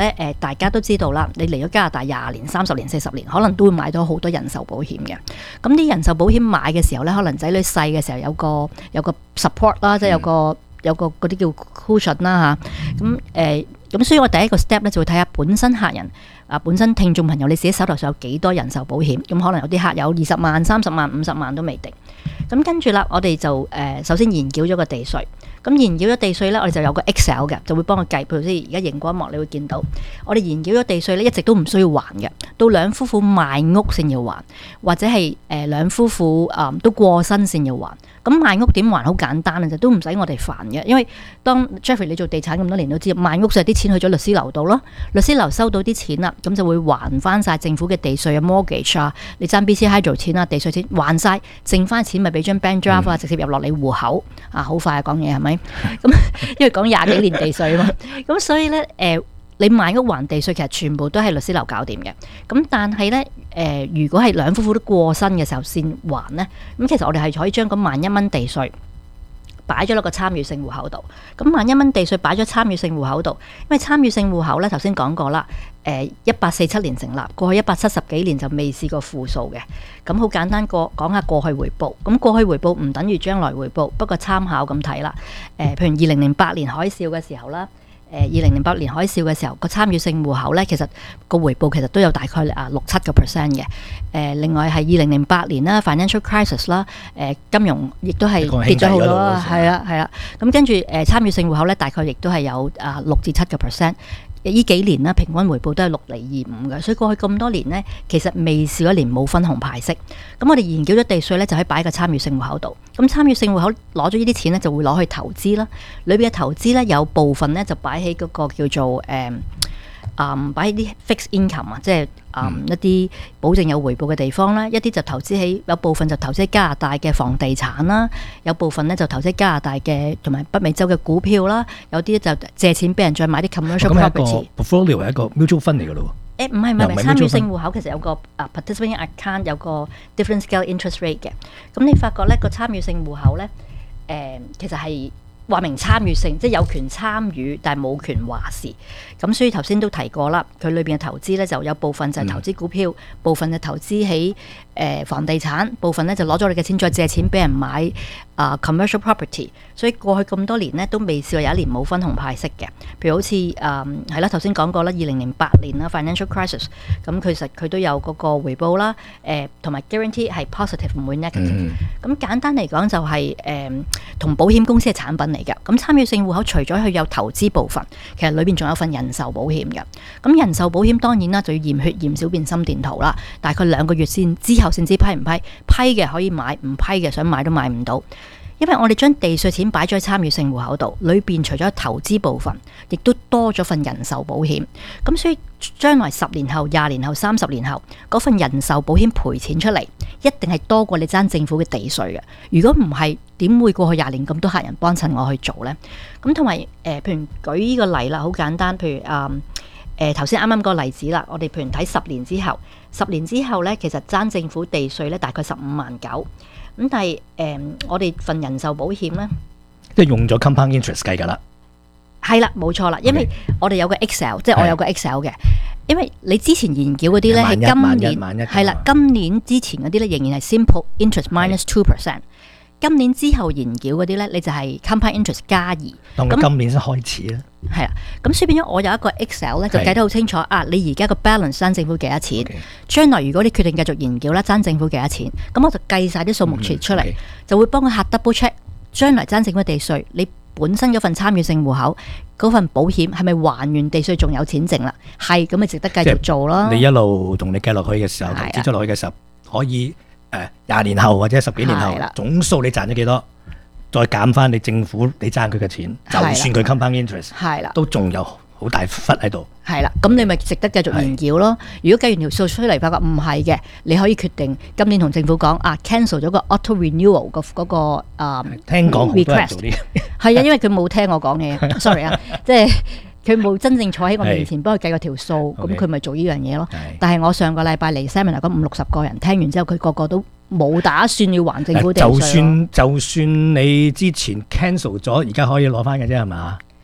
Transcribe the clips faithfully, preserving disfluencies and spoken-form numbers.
咧誒，大家都知道啦，你嚟咗加拿大廿年、三十年、四十年，可能都會買到好多人壽保險嘅。咁啲人壽保險買嘅時候咧，可能仔女細嘅時候有個有個 support 啦，即係有個有個嗰啲叫 cushion 啦嚇。咁誒咁，所以我第一個 step 咧就會睇下本身客人啊，本身聽眾朋友你自己手頭上有幾多人壽保險？咁可能有啲客有二十萬、三十萬、五十萬都未定。咁跟住啦，我哋就誒、呃、首先研繳咗個地稅。咁研繳咗地稅咧，我哋就有個 Excel 嘅，就會幫佢計。譬如先而家熒光幕，你會見到我哋研繳咗地稅咧，一直都唔需要還嘅。到兩夫婦賣屋先要還，或者係誒兩夫婦啊、呃、都過身先要還。咁賣屋點還？好簡單嘅啫，都唔使我哋煩嘅。因為當 Jeffrey 你做地產咁多年都知，賣屋就係啲錢去咗律師樓度咯。律師樓收到啲錢啦，咁就會還翻晒政府嘅地稅啊、mortgage 啊，你爭 B C Hydro 錢啊、地稅錢還晒，剩翻錢咪俾張 bank draft 啊，直接入落你戶口啊，好快啊講嘢係咪？咁因為講廿幾年地稅啊嘛，咁所以咧誒、呃，你買屋還地稅其實全部都係律師樓搞掂嘅。咁但係咧誒，如果係兩夫婦都過身嘅時候先還咧，咁其實我哋係可以將嗰萬一蚊地稅擺咗落個參與性戶口度。咁萬一蚊地稅擺咗參與性戶口度，因為參與性戶口咧頭先講過啦。誒一八四七年成立，過去一百七十幾年就未試過負數嘅。咁好簡單過講下過去回報。咁過去回報唔等於將來回報，不過參考咁睇啦。誒、呃，譬如二零零八年海嘯嘅時候啦，誒二零零八年海嘯嘅時候個參與性戶口咧，其實個回報其實都有大概啊六七個 percent 嘅。誒、呃，另外係二零零八年啦 financial crisis 啦，誒金融亦都係跌咗好多啦，係啊係啊。咁跟住誒參與性戶口咧，大概亦都係有啊六至七個 percent。呢幾年啦，平均回報都係六厘二五嘅，所以過去咁多年呢，其實未試過一年冇分紅派息。咁我哋研究咗地稅呢，就喺擺喺個參與性戶口度。咁參與性戶口攞咗呢啲錢呢，就會攞去投資啦。裏邊嘅投資呢，有部分呢就擺喺嗰個叫做誒。嗯嗯，擺喺啲 fixed income 啊，即係嗯一啲保證有回報嘅地方啦，一啲就投資喺有部分就投資喺加拿大嘅房地產啦，有部分咧就投資喺加拿大嘅同埋北美洲嘅股票啦，有啲就借錢俾人再買啲 commercial property。 咁 portfolio 係一個 mutual fund 嚟㗎咯喎。 誒唔係唔係參與性戶口其實有個啊 participating account 有個 different scale interest rate 嘅。咁你發覺咧個參與性戶口咧誒、呃、其實係。話明參與性，即係有權參與，但係冇權話事。咁所以頭先都提過啦，佢裏邊嘅投資咧就有部分就係投資股票，嗯、部分就投資喺誒、呃、房地產，部分咧就攞咗你嘅錢再借錢俾人買啊、呃、commercial property。所以過去咁多年咧都未試過有一年冇分紅派息嘅。譬如好似誒係啦，頭先講過啦，二零零八年啦 financial crisis，咁其實佢都有嗰個回報啦，誒同埋 guarantee 係 positive 唔會 negative。咁、嗯、簡單嚟講就係誒同保險公司嘅產品嚟嘅。咁參與性戶口除咗佢有投資部分，其實裏邊仲有份人壽保險嘅。咁人壽保險當然啦，就要驗血驗小便心電圖啦，大概兩個月先之後先知批唔批，批嘅可以買，唔批嘅想買都買唔到。因為我哋將地稅錢擺咗喺參與性戶口度，裏邊除咗投資部分，亦都多咗份人壽保險。咁所以將來十年後、廿年後、三十年後，嗰份人壽保險賠錢出嚟，一定係多過你爭政府嘅地稅嘅。如果唔係，點會過去廿年咁多客人幫襯我去做呢？咁同埋誒，譬如舉呢個例啦，好簡單，譬如誒誒頭先啱啱個例子啦，我哋譬如睇十年之後，十年之後呢，其實爭政府地稅呢，大概十五萬九。咁但係誒、呃，我哋份人壽保險咧， 即係用咗 compound interest 計㗎啦， 係啦，冇錯啦，因為我哋有個 Excel， 即係我有個 Excel 嘅，因為你之前研繳嗰啲咧係今年係啦，今年之前嗰啲咧仍然係 simple interest minus two percent，今年之後研繳嗰啲咧，你就係 compound interest 加二， 當佢今年先開始咧。 係啦，咁所以變咗我有一個 Excel 咧，就計得好清楚啊！你而家個 balance 爭政府幾多錢？ Okay. 將來如果你決定繼續研繳咧，爭政府幾多錢？咁我就計晒啲數目出出嚟， Okay. 就會幫佢客 double check 將來爭政府地稅，你本身嗰份參與性戶口嗰份保險係咪還完地稅仲有錢剩啦？係咁咪值得繼續做咯。 你一路同你計落去嘅時候，投資咗落去嘅時候，可以誒廿、呃、年後或者十幾年後總數你賺咗幾多？再減翻你政府你爭佢嘅錢，就算佢 compound interest， 係啦，都仲有好大忽喺度。 係啦，咁你咪值得繼續研究咯。如果計完條數出嚟，發覺唔係嘅，你可以決定今年同政府講啊 ，cancel 咗個 auto renewal 個嗰個啊， 聽講好多人做啲， 係啊，因為佢冇聽我講嘢，sorry 啊，即係佢冇真正坐喺我面前幫佢計個條數，咁佢咪做呢樣嘢咯。但係我上個禮拜嚟 seminar 嗰五六十個人聽完之後，佢個個都冇打算要還政府地稅。就算就算你之前 cancel 咗，而家可以攞翻嘅啫，係嘛？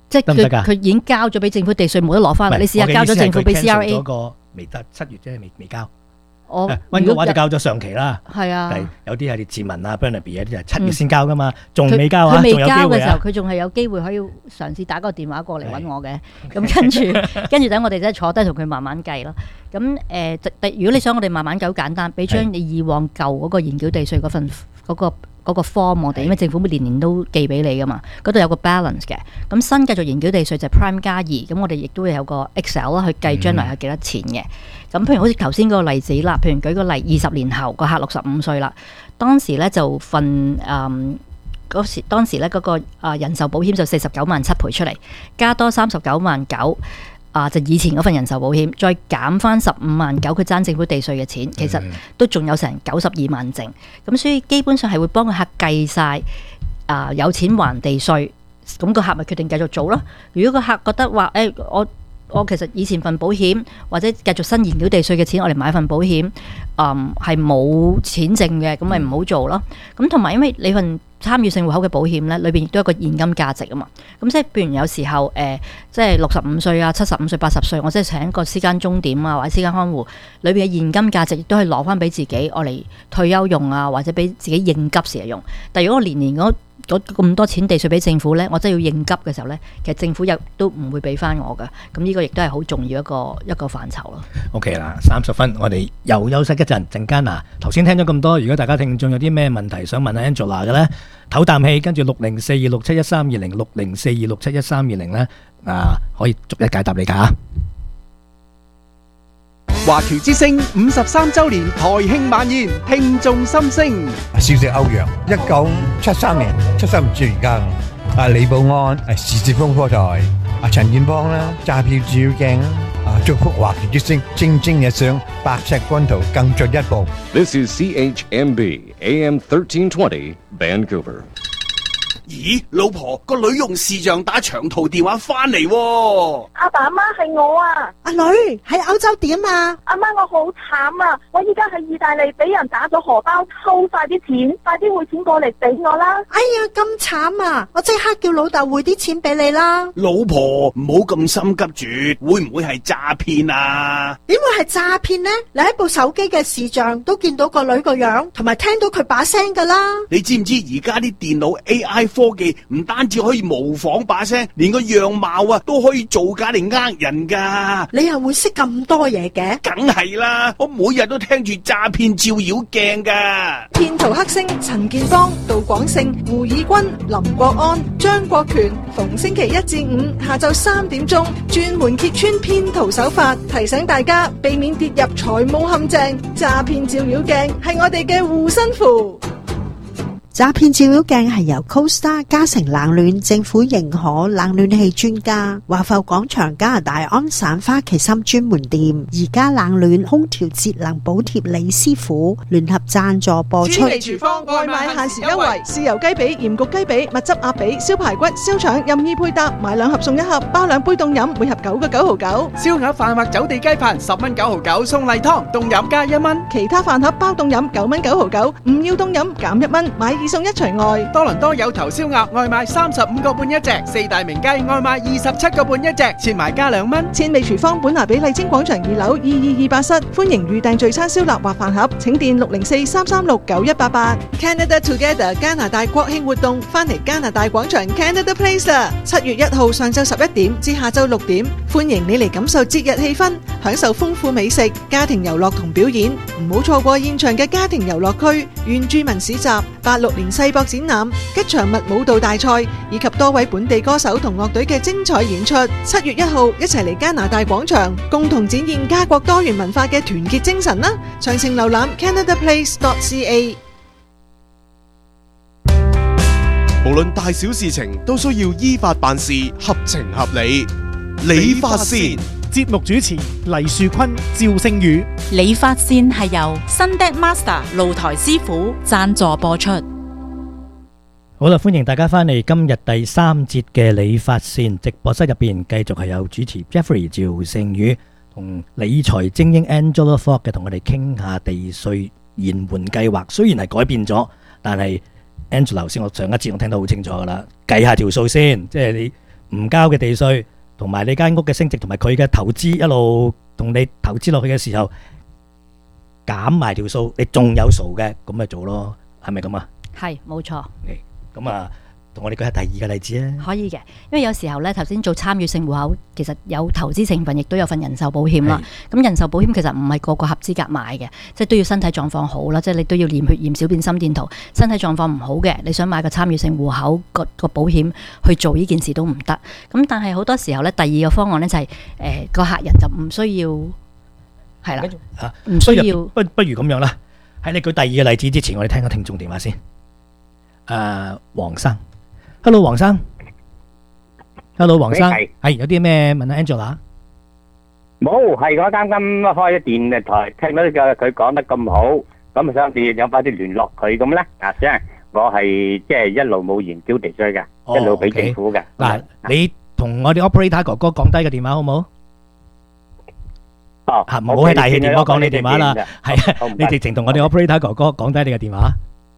即係佢佢已經交咗俾政府地稅，冇得攞翻啦。你試下交咗政府俾 C R A 嗰個未得七月啫，未未交。 我溫哥華就交咗上期啦， 係啊， 有啲係啲自民啊 Burnaby 有啲就係七月先交噶嘛，仲未交啊， 佢未交嘅時候，佢仲係有機會可以嘗試打個電話過嚟揾我嘅。咁跟住跟住等我哋即係坐低同佢慢慢計咯。咁誒，如果你想我哋慢慢計，好簡單，俾張你以往舊嗰個延繳地稅嗰份嗰個嗰個 form 我哋，因為政府年年都寄俾你噶嘛，嗰度有個 balance 嘅。咁新繼續延繳地稅就係 Prime 加二，咁我哋亦都會有個 Excel 啦，去計將來係幾多錢嘅。咁譬如好似頭先嗰個例子啦，譬如舉個例，二十年後個客六十五歲啦，當時咧就份誒嗰時當時咧嗰個啊人壽保險就四十九萬七賠出嚟，加多三十九萬九啊，就以前嗰份人壽保險，再減翻十五萬九，佢爭政府地稅嘅錢，其實都仲有成九十二萬剩。咁所以基本上係會幫個客計晒啊有錢還地稅，咁個客咪決定繼續做咯。如果個客覺得話誒、欸、我我其實以前份保險或者繼續新延繳地稅嘅錢，我哋買份保險，嗯係冇錢剩嘅，咁咪唔好做咯。咁同埋因為你份參與性戶口嘅保險咧，裏邊亦都有個現金價值啊嘛。咁即係譬如有時候誒、呃，即係六十五歲啊、七十五歲、八十歲，我即係請個私間鐘點啊或者私間看護，裏邊嘅現金價值亦都係攞翻俾自己，我嚟退休用啊，或者俾自己應急時用。但係如果我年年嗰咁多錢地稅俾政府呢，我真係要應急嘅時候呢，其實政府又都唔會俾翻我噶。咁呢個亦都係好重要一個一個範疇咯。 OK 啦，三十分，我哋又休息一陣，陣間嗱，頭先聽咗咁多，如果大家聽眾有啲咩問題想問阿 Angela 嘅呢，唞啖氣，跟住六零四二六七一三二零六零四二六七一三二零呢，啊，可以逐一解答你噶。 華僑之聲五十三週年台慶晚宴，聽眾心聲。 少食歐陽，一九七三年七十五歲而家。啊李寶安，啊時捷風波台，啊陳建邦啦，揸票照妖鏡啦。啊祝福華僑之聲蒸蒸日上，白石軍圖更進一步。 This is C H M B A M thirteen twenty Vancouver。 咦，老婆，個女用視像打長途電話翻嚟喎。 阿爸阿媽係我啊。 阿女喺歐洲點啊？ 阿媽我好慘啊！我依家喺意大利俾人打咗荷包，偷晒啲錢，快啲匯錢過嚟俾我啦！ 哎呀，咁慘啊！我即刻叫老豆匯啲錢俾你啦。 老婆唔好咁心急住，會唔會係詐騙啊？ 點會係詐騙呢？你喺部手機嘅視像都見到個女個樣，同埋聽到佢把聲噶啦。 你知唔知而家啲電腦 A I 科技唔單止可以模仿把聲，連個樣貌啊都可以造假嚟呃人噶。 你又會識咁多嘢嘅？ 梗係啦，我每日都聽住詐騙照妖鏡噶。 騙徒黑星陳建邦、杜廣勝、胡以軍、林國安、張國權，逢星期一至五下晝三點鐘，專門揭穿騙徒手法，提醒大家避免跌入財務陷阱。詐騙照妖鏡係我哋嘅護身符。 詐騙照妖鏡係由 CoStar 嘉誠冷暖政府認可冷暖氣專家華埠廣場加拿大安省花旗參專門店而家冷暖空調節能補貼李師傅聯合贊助播出。 主理廚房外賣限時優惠，豉油雞髀、鹽焗雞髀、蜜汁鴨髀、燒排骨、燒腸任意配搭，買兩盒送一盒，包兩杯凍飲，每盒九個九毫九。 燒鴨飯或走地雞飯十蚊九毫九，送例湯凍飲加一蚊， 其他飯盒包凍飲九蚊九毫九，唔要凍飲減一蚊，買二送一除外。 多倫多有頭燒鴨外賣三十五個半一隻，四大名雞外賣二十七個半一隻，切埋加兩蚊。 千味廚房本拿比麗晶廣場二樓二二二八室，歡迎預訂聚餐燒臘或飯盒，請電六零四三三六九一八八。Canada Together 加拿大國慶活動，翻嚟加拿大廣場 Canada Place 啦！七月一號上晝十一點至下晝六點，歡迎你嚟感受節日氣氛，享受豐富美食、家庭遊樂同表演，唔好錯過現場嘅家庭遊樂區、原住民市集、八六年世博展覽、吉祥物舞蹈大賽以及多位本地歌手同樂隊嘅精彩演出。七月一號一齊嚟加拿大廣場，共同展現家國多元文化嘅團結精神啦！詳情瀏覽 canada place dot c a。 無論大小事情都需要依法辦事，合情合理。理髮線節目主持黎樹坤、趙聖宇。 理髮線係由 Sunday Master 露台師傅贊助播出。 好啦，歡迎大家翻嚟今日第三節嘅理髮線直播室入邊，繼續係有主持 Jeffrey 趙聖宇同理財精英 Angela Fogg 嘅，同我哋傾下地稅延緩計劃。雖然係改變咗，但係 Angela 頭先我上一節我聽得好清楚噶啦，計下條數先，即係你唔交嘅地稅，同埋你間屋嘅升值，同埋佢嘅投資一路同你投資落去嘅時候減埋條數，你仲有數嘅，咁咪做咯，係咪咁啊？ 係，冇錯。 咁啊，同我哋舉下第二個例子啊。 可以嘅，因為有時候咧，頭先做參與性戶口，其實有投資成分，亦都有份人壽保險啦。咁人壽保險其實唔係個個合資格買嘅，即係都要身體狀況好啦，即係你都要驗血驗小便心電圖，身體狀況唔好嘅，你想買個參與性戶口個個保險去做呢件事都唔得。咁但係好多時候咧，第二個方案咧就係誒個客人就唔需要係啦，唔需要。 不不如咁樣啦，喺你舉第二個例子之前，我哋聽個聽眾電話先。誒，黃生。Hello， 黃生。Hello， 黃生，係有啲咩問下 Angela？ 冇，係我啱啱開咗電台，聽到個佢講得咁好，咁啊想你有快啲聯絡佢咁咧。啊，即係我係即係一路冇延繳地稅嘅，一路俾政府嘅。 嗱，你同我哋 operator 哥哥講低個電話好冇？ 哦， 吓，唔好喺大氣電話講你電話啦，係啊，你直情同我哋 operator 哥哥講低你嘅電話。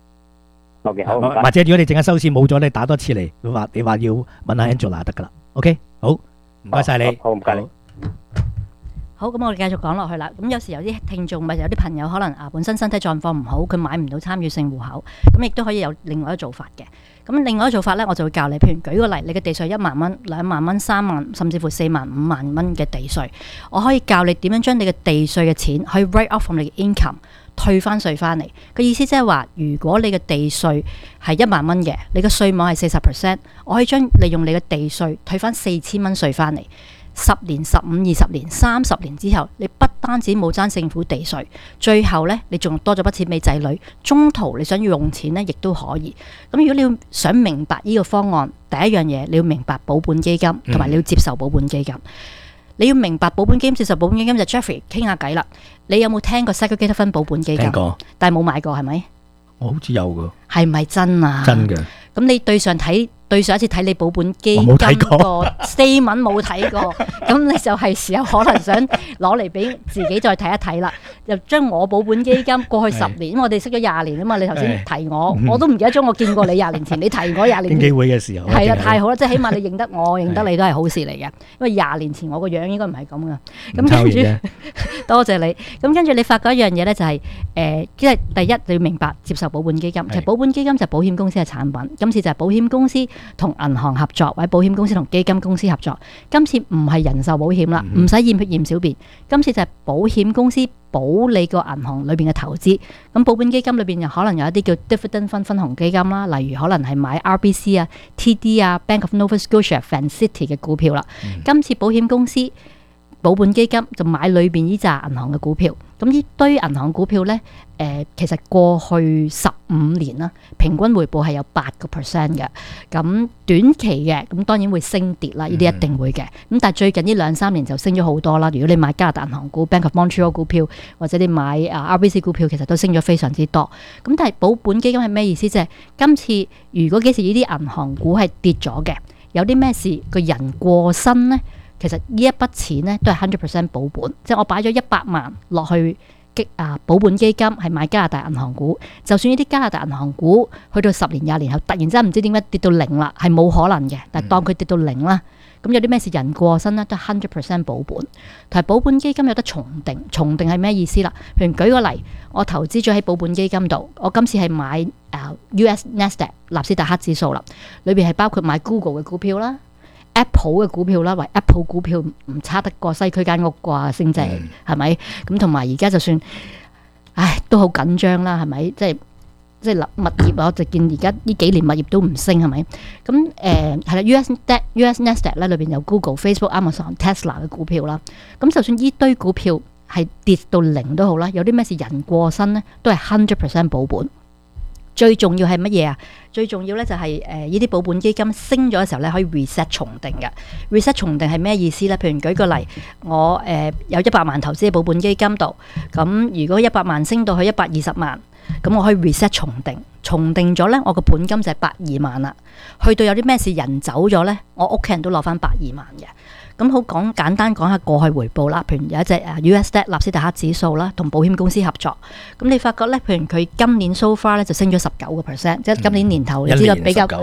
OK， 好， 或者如果你陣間收線冇咗，你打多次嚟，你話你話要問下 Angela 得噶啦。OK， 好，唔該晒你。 好，唔該你。 好，咁我哋繼續講落去啦。咁有時有啲聽眾咪有啲朋友可能啊本身身體狀況唔好，佢買唔到參與性戶口，咁亦都可以有另外一個做法嘅。咁另外一個做法咧，我就會教你，譬如舉個例，你嘅地稅一萬蚊、兩萬蚊、三萬，甚至乎四萬、五萬蚊嘅地稅，我可以教你點樣將你嘅地稅嘅錢可以 write off from 你嘅 income。退翻稅翻嚟嘅意思即係話，如果你嘅地稅係一萬蚊嘅，你嘅稅網係四十 percent， 我可以將利用你嘅地稅退翻四千蚊稅翻嚟。十年、十五、二十年、三十年之後，你不單止冇爭政府地稅，最後呢，你仲多咗筆錢俾仔女。中途你想要用錢呢，亦都可以。咁如果你要想明白呢個方案，第一樣嘢你要明白保本基金，同埋你要接受保本基金。你要明白保本基金、接受保本基金就 Jeffrey 傾下偈啦。你有冇聽過 Segregated Fund 保本基金？ 聽過， 但係冇買過係咪？ 我好似有噶。係咪真啊？ 真嘅。咁你對上睇對上一次睇你保本基金個 statement 冇睇過，咁你就係時候可能想攞嚟俾自己再睇一睇啦。又將我保本基金過去十年，因為我哋識咗廿年啊嘛。你頭先提我，我都唔記得咗我見過你廿年前，你提我廿年前。 經紀會嘅時候。 係啦，太好啦，即係起碼你認得我，認得你都係好事嚟嘅。因為廿年前我個樣應該唔係咁噶。咁跟住，多謝你。咁跟住你發覺一樣嘢咧，就係誒，即係第一你要明白接受保本基金。其實保本基金就係保險公司嘅產品，今次就係保險公司同銀行合作，或者保險公司同基金公司合作。今次唔係人壽保險啦，唔使驗血驗小便。今次就係保險公司保你個銀行裏邊嘅投資。咁保本基金裏邊又可能有一啲叫 dividend fund 分紅基金啦，例如可能係買 R B C 啊、T D 啊、Bank of Nova Scotia、Vancity 嘅股票啦。嗯、今次保險公司保本基金就買裏邊呢扎銀行嘅股票。咁呢堆銀行股票呢，誒、呃、其實過去十五年啦，平均回報係有八個 percent 嘅。咁短期嘅，咁當然會升跌啦，呢啲一定會嘅。咁、嗯、但係最近呢兩三年就升咗好多啦。如果你買加拿大銀行股 Bank of Montreal 股票，或者你買啊 R B C 股票，其實都升咗非常之多。咁但係保本基金係咩意思？即係今次如果幾時呢啲銀行股係跌咗嘅，有啲咩事個人過身呢？其實呢一筆錢咧都係 hundred percent 保本，即係我擺咗一百萬落去基啊保本基金，係買加拿大銀行股。就算呢啲加拿大銀行股去到十年廿年後，突然之間唔知點解跌到零啦，係冇可能嘅。但係當佢跌到零啦，咁有啲咩事人過身咧都係 hundred percent 保本。同埋保本基金有得重定，重定係咩意思啦？譬如舉個例，我投資咗喺保本基金度，我今次係買啊 U S Nasdaq 納斯達克指數啦，裏邊係包括買 Google 嘅股票啦。Apple 嘅股票啦，為 Apple 股票唔差得過西區間屋啩，升值係咪？咁同埋而家就算，唉，都好緊張啦，係咪？即係即係物業啊，我就見而家呢幾年物業都唔升，係咪？咁誒係啦 ，U S U S Nasdaq 咧裏邊有 Google、Facebook、Amazon、Tesla 嘅股票啦。咁就算呢堆股票係跌到零都好啦，有啲咩事人過身咧，都係 hundred percent 保本。最重要係乜嘢啊？最重要咧就係誒呢啲保本基金升咗嘅時候咧，可以 reset 重定嘅。reset 重定係咩意思咧？譬如舉個例，我誒、呃、有一百萬投資喺保本基金度，咁如果一百萬升到去一百二十萬，咁我可以 reset 重定，重定咗咧，我個本金就係百二萬啦。去到有啲咩事人走咗咧，我屋企人都攞翻百二萬嘅。咁好講簡單講下過去回報啦，譬如有一隻誒 U S D 納斯達克指數啦，同保險公司合作，咁你發覺咧，譬如佢今年 so far 咧就升咗十九個 percent，即係今年年頭、嗯、你知道比較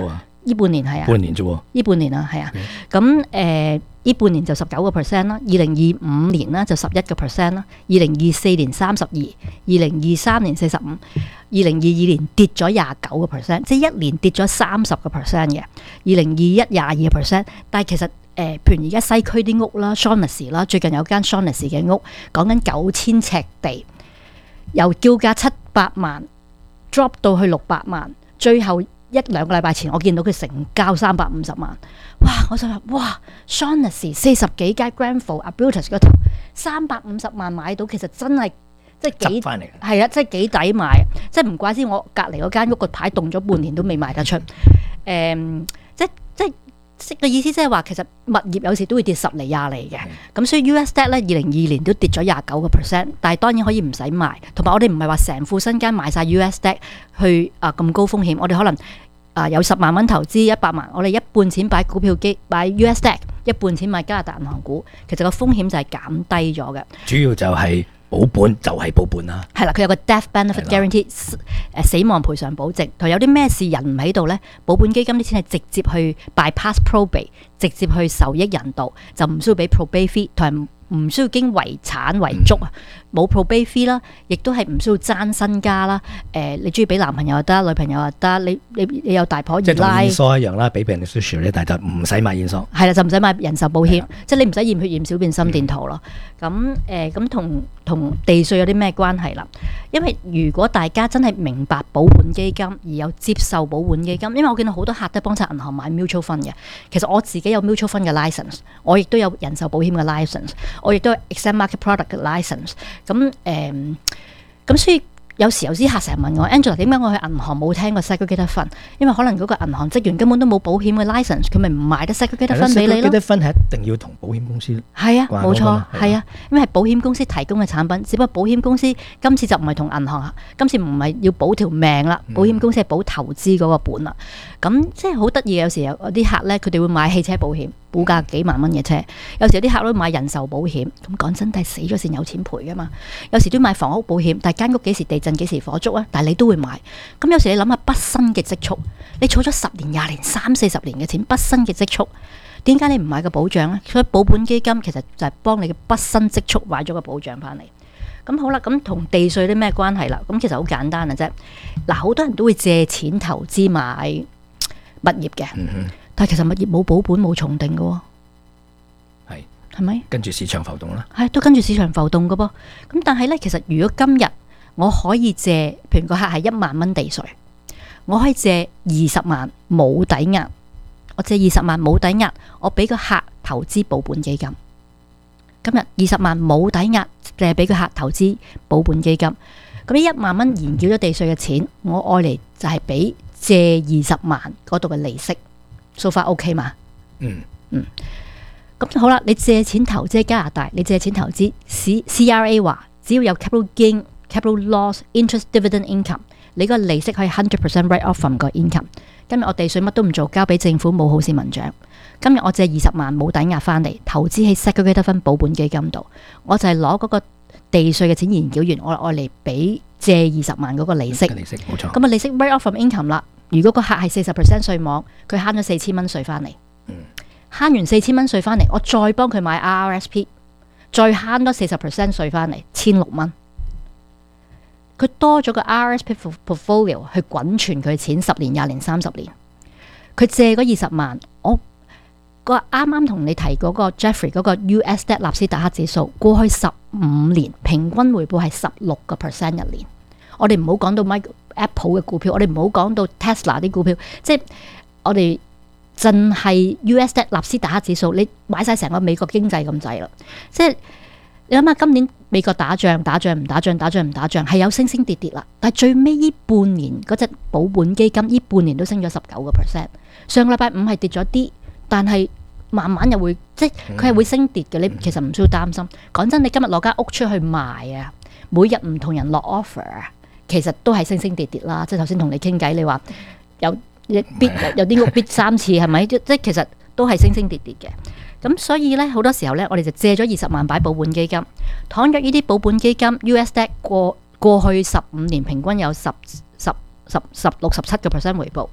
呢半年係啊， 半年啫喎， 呢半年啊，係啊，咁誒呢半年就十九個 percent 啦，二零二五年啦就十一個 percent 啦，二零二四年三十二，二零二三年四十五，二零二二年跌咗廿九個 percent， 即係一年跌咗三十個 percent 嘅，二零二一廿二個 percent， 但係其實誒、呃，譬如而家西區啲屋啦 Shaughnessy 啦，最近有間 Shaughnessy 嘅屋，講緊九千尺地，由叫價七百萬 drop 到去六百萬，最後一兩個禮拜前，我見到佢成交三百五十萬，哇！我就話哇 Shaughnessy 四十幾間 Grenfell Arbutus 嗰頭三百五十萬買到，其實真係即係幾翻嚟， 係啊，即係幾抵買，即係唔怪之我隔離嗰間屋個牌凍咗半年都未賣得出，誒、嗯，即即即嘅意思即係話其實物業有時都會跌十厘廿厘嘅，咁所以 U S D 咧二零二二年都跌咗廿九個 percent， 但係當然可以唔使賣，同埋我哋唔係話成副身家買晒 U S D 去啊咁高風險，我哋可能。啊，有十萬蚊投資一百萬，我哋一半錢擺股票機，擺 U S D， 一半錢買加拿大銀行股，其實個風險就係減低咗嘅。 主要就係保本就係保本啦。 係啦，佢有個 death benefit guarantee， 誒死亡賠償保證，同有啲咩事人唔喺度咧，保本基金啲錢係直接去 bypass probate， 直接去受益人度，就唔需要俾 probate fee， 同埋唔需要經遺產遺囑啊，冇 probate fee 啦，亦都係唔需要爭身家啦。誒、呃，你中意俾男朋友又得，女朋友又得，你你你有大婆二奶， 即係同驗疏一樣啦，俾 beneficiary 咧，但係就唔使買驗疏。係啦，就唔使買人壽保險，即係你唔使驗血驗小便心電圖咯。咁誒咁同同地稅有啲咩關係啦？因為如果大家真係明白保本基金而有接受保本基金，因為我見到好多客都幫襯銀行買 mutual fund 嘅，其實我自己有 mutual fund 嘅 license， 我亦都有人壽保險嘅 license。我亦都係 exact market product 嘅 license， 咁誒，咁所以有時有啲客成日問我 Angela 點解我去銀行冇聽過 segregated fund？ 因為可能嗰個銀行職員根本都冇保險嘅 license， 佢咪唔賣得 segregated fund 俾你咯。 segregated fund 係一定要同保險公司係啊，冇錯，係啊，因為係保險公司提供嘅產品，只不過保險公司今次就唔係同銀行，今次唔係要保條命啦，保險公司係保投資嗰個本啦。咁即係好得意，有時有啲客咧，佢哋會買汽車保險。估價幾萬蚊嘅車，有時有啲客都買人壽保險，咁講真，但係死咗先有錢賠噶嘛。有時都買房屋保險，但係間屋幾時地震幾時火燭啊？但係你都會買。咁有時你諗下畢生嘅積蓄，你儲咗十年、廿年、三四十年嘅錢，畢生嘅積蓄，點解你唔買個保障呢？所以保本基金其實就係幫你嘅畢生積蓄買咗個保障翻嚟。咁好啦，咁同地稅啲咩關係啦？咁其實好簡單嘅啫。嗱，好多人都會借錢投資買物業嘅。嗯，但係其實物業冇保本冇重定嘅喎，係係咪？跟住市場浮動啦，係都跟住市場浮動嘅噃。咁但係咧，其實如果今日我可以借，譬如個客係一萬蚊地稅，我可以借二十萬冇抵押，我借二十萬冇抵押，我俾個客投資保本基金。今日二十萬冇抵押，淨係俾個客投資保本基金。咁呢一萬蚊延繳咗地稅嘅錢，我愛嚟就係俾借二十萬嗰度嘅利息。So far OK 嘛？嗯嗯，咁好啦，你借錢投資喺加拿大，你借錢投資 C C R A 話，只要有 capital gain、capital loss、interest dividend income， 你個利息可以 hundred percent write off from 個 income。今日我地稅乜都唔做，交俾政府冇好市民獎。今日我借二十萬冇抵押翻嚟，投資喺 segregated fund 保本基金度，我就係攞嗰個地稅嘅錢延繳完，我愛嚟俾借二十萬嗰個利息。利息冇錯。咁啊利息 write off from income 啦。如果個客係四十 percent 稅網，佢慳咗四千蚊稅翻嚟，慳完四千蚊稅翻嚟，我再幫佢買 R R S P， 再慳多四十 percent 稅翻嚟，千六蚊。佢多咗個 R R S P portfolio 去滾存佢錢十年、廿年、三十年。佢借嗰二十萬，我個啱啱同你提嗰個 Jeffrey 嗰個 U S D 納斯達克指數，過去十五年平均回報係十六個 percent 一年。我哋唔好講到 Micro Apple 嘅股票，我哋唔好講到 Tesla 啲股票，即係我哋淨係 U S D 納斯達克指數，你買晒成個美國經濟咁滯啦。即係你諗下，今年美國打仗打仗唔打仗，打仗唔打仗，係有升升跌跌啦。但係最尾呢半年嗰隻保本基金，呢半年都升咗十九個 percent。上個禮拜五係跌咗啲，但係慢慢又會，即係佢係會升跌嘅。你其實唔需要擔心。講真，你今日攞間屋出去賣啊，每日唔同人落 offer 啊。其實都係升升跌跌啦，即係頭先同你傾偈，你話有必有啲屋必三次係咪？即係其實都係升升跌跌嘅。咁所以咧，好多時候咧，我哋就借咗二十萬擺保本基金。倘若呢啲保本基金 U S D 過過去十五年平均有十十十十六十七個 percent 回報，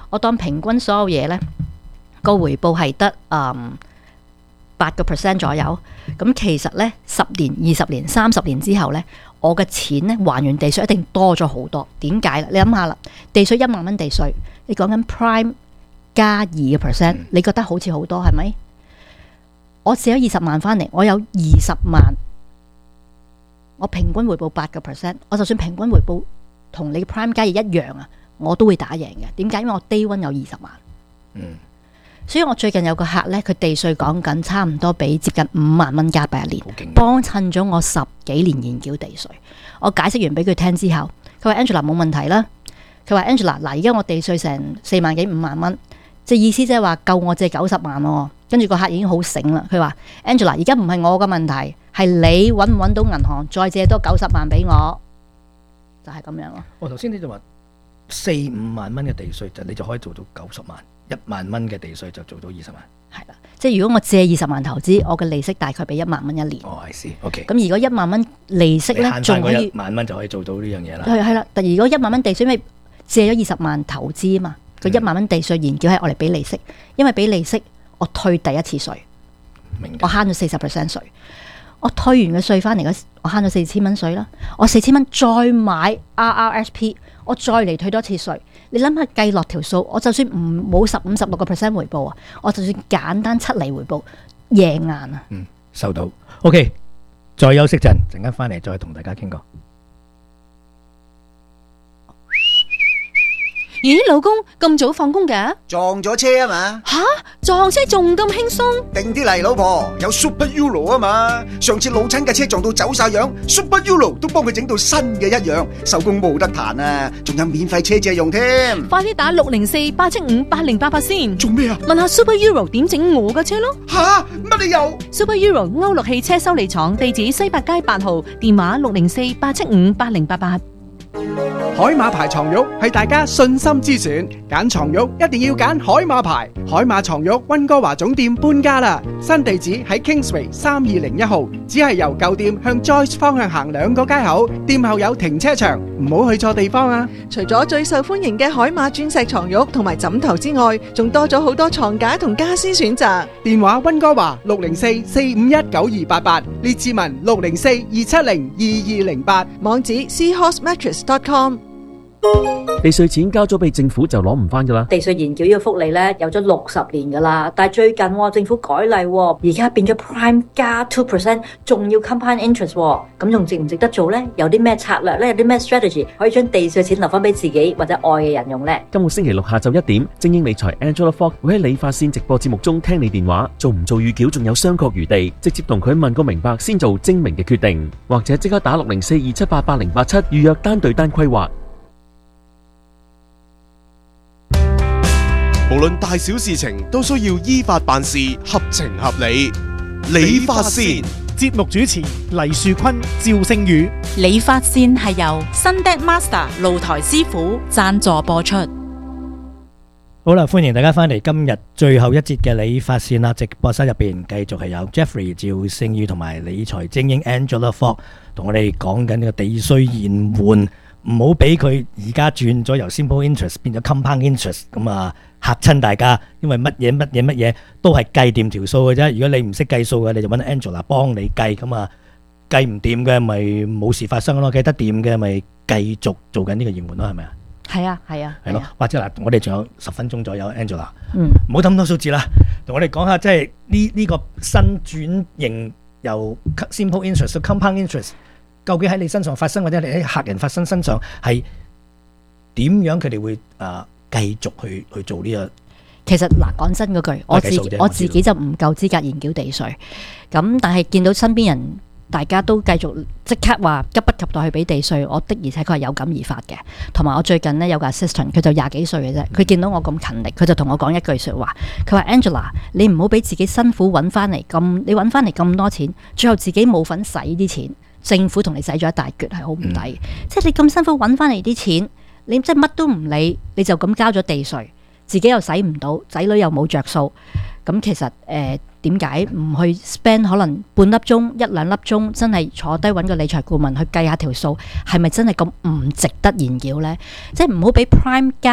我當平均所有嘢咧個回報係得誒八個 percent 左右。咁其實咧十年、二十年、三十年之後咧，我嘅錢咧還完地稅一定多咗好多。點解咧？你諗下啦，地稅一萬蚊地稅，你講緊 prime 加二個 percent，你覺得好似好多係咪？我借咗二十萬翻嚟，我有二十萬，我平均回報八個 percent， 我就算平均回報同你嘅 prime 加二一樣啊，我都會打贏嘅。點解？因為我 day one 有二十萬。嗯。所以我最近有個客咧，佢地稅講緊差唔多俾接近五萬蚊加幣一年，幫襯咗我十幾年現繳地稅。我解釋完俾佢聽之後，佢話 Angela 冇問題啦。佢話 Angela 嗱，而家我地稅成四萬幾五萬蚊，即係意思即係話夠我借九十萬喎。跟住個客已經好醒啦，佢話 Angela 而家唔係我嘅問題，係你揾唔揾到銀行再借多九十萬俾我，就係、是、咁樣咯。 我頭先你就話四五萬蚊嘅地稅就你就可以做到九十萬，一萬蚊嘅地稅就做到二十萬。 係啦，即係如果我借二十萬投資，我嘅利息大概俾一萬蚊一年。 哦，I see， OK。 咁如果一萬蚊利息咧，仲可以一萬蚊就可以做到呢樣嘢啦。 係係啦，但如果一萬蚊地稅，因為借咗二十萬投資啊嘛，佢、嗯、一萬蚊地稅現繳係我嚟俾利息，因為俾利息我退第一次稅，我慳咗四十 percent 稅。我退完嘅稅翻嚟嗰，我慳咗四千蚊稅啦。我四千蚊再買 R R S P， 我再嚟退多次稅。你諗下計落條數，我就算唔冇十五十六個 percent 回報啊，我就算簡單七厘回報，贏硬啊！ 嗯，收到。OK， 再休息陣，陣間翻嚟再同大家傾過。 咦，老公咁早放工嘅？ 撞咗車啊嘛！ 吓，撞車仲咁輕鬆？ 定啲嚟，老婆，有 Super Euro 啊嘛！上次老親嘅車撞到走晒樣 ，Super Euro 都幫佢整到新嘅一樣，手工冇得彈啊！仲有免費車借用添。 快啲打六零四八七五八零八八先。 做咩啊？ 問下 Super Euro 點整我嘅車咯。 吓，乜理由 ？Super Euro 歐陸汽車修理廠，地址西八街八號，電話六零四八七五八零八八。 海馬牌床褥係大家信心之選，揀床褥一定要揀海馬牌。海馬床褥溫哥華總店搬家啦，新地址喺 Kingsway 三二零一號，只係由舊店向 Joyce 方向行兩個街口，店後有停車場，唔好去錯地方啊！ 除咗最受歡迎嘅海馬鑽石床褥同埋枕頭之外，仲多咗好多床架同家私選擇。 電話溫哥華六零四四五一九二八八，列治文六零四二七零二二零八， 網址 seahorse mattress dot com。 地稅錢交咗俾政府就攞唔翻噶啦。 地稅延繳呢個福利咧有咗六十年噶啦，但係最近、哦、政府改例、哦，而家變咗 prime 加 two percent， 仲要 compound interest， 咁、哦、仲值唔值得做呢？有啲咩策略呢？有啲咩 strategy 可以將地稅錢留翻俾自己或者愛嘅人用呢？ 今個星期六下晝一點，精英理財 Angela Fox 會喺理髮線直播節目中聽你電話，做唔做預繳仲有商榷餘地，直接同佢問個明白先做精明嘅決定，或者即刻打六零四二七八八零八七預約單對單規劃。 無論大小事情都需要依法辦事，合情合理。理髮線節目主持黎樹坤、趙星宇。 理髮線係由 Sunday Master 露台師傅贊助播出。 好啦，歡迎大家翻嚟今日最後一節嘅理髮線啦！直播室入邊繼續係有 Jeffrey 趙星宇同埋理財精英 Angela Fox 同我哋講緊呢個地稅延緩，唔好俾佢而家轉咗由 simple interest 變咗 compound interest， 咁啊嚇親大家，因為乜嘢乜嘢乜嘢都係計掂條數嘅啫。如果你唔識計數嘅，你就揾 Angela 幫你計，咁啊計唔掂嘅咪冇事發生咯，計得掂嘅咪繼續做緊呢個延緩咯，係咪啊？ 係啊，係啊， 係咯。或者嗱，我哋仲有十分鐘左右 ，Angela， 嗯， 唔好咁多數字啦，同我哋講下即係呢呢個新轉型由 simple interest 到 compound interest。究竟喺你身上發生，或者你喺客人發生身上係點樣？佢哋會誒繼續去去做呢個？ 其實嗱，講真嗰句，我自己我自己就唔夠資格延繳地稅。咁但係見到身邊人大家都繼續即刻話急不及待去俾地稅，我的而且確係有感而發嘅。同埋我最近呢，有個 assistant， 佢就廿幾歲嘅啫，佢見到我咁勤力，佢就同我講一句説話，佢話 Angela， 你唔好俾自己辛苦揾翻嚟咁，你揾翻嚟咁多錢，最後自己冇份使啲錢。政府同你使咗一大橛，係好唔抵嘅。即係你咁辛苦揾翻嚟啲錢，你即係乜都唔理，你就咁交咗地稅，自己又使唔到，仔女又冇着數。咁其實誒點解唔去 spend 可能半粒鐘一兩粒鐘，真係坐低揾個理財顧問去計下條數，係咪真係咁唔值得延繳呢？即係唔好俾 prime 加